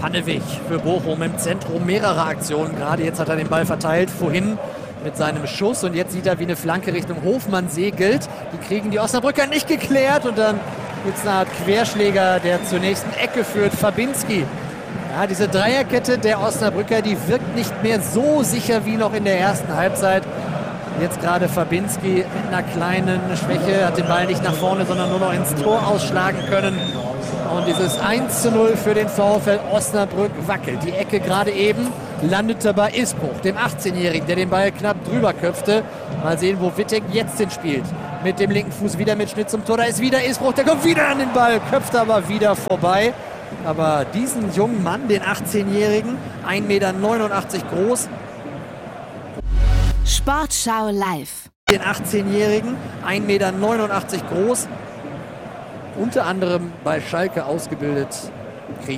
Pannewig für Bochum im Zentrum, mehrere Aktionen. Gerade jetzt hat er den Ball verteilt, vorhin mit seinem Schuss. Und jetzt sieht er, wie eine Flanke Richtung Hofmann segelt. Die kriegen die Osnabrücker nicht geklärt. Und dann gibt es eine Art Querschläger, der zur nächsten Ecke führt. Fabinski. Ja, diese Dreierkette der Osnabrücker, die wirkt nicht mehr so sicher wie noch in der ersten Halbzeit. Jetzt gerade Fabinski mit einer kleinen Schwäche, hat den Ball nicht nach vorne, sondern nur noch ins Tor ausschlagen können. Und dieses eins zu null für den VfL Osnabrück wackelt. Die Ecke gerade eben landete bei Isbruch, dem achtzehnjährigen, der den Ball knapp drüber köpfte. Mal sehen, wo Wittek jetzt den spielt. Mit dem linken Fuß wieder mit Schnitt zum Tor. Da ist wieder Isbruch, der kommt wieder an den Ball, köpft aber wieder vorbei. Aber diesen jungen Mann, den achtzehnjährigen, ein Meter neunundachtzig groß. Sportschau live. Den achtzehnjährigen, ein Meter neunundachtzig groß. Unter anderem bei Schalke ausgebildet.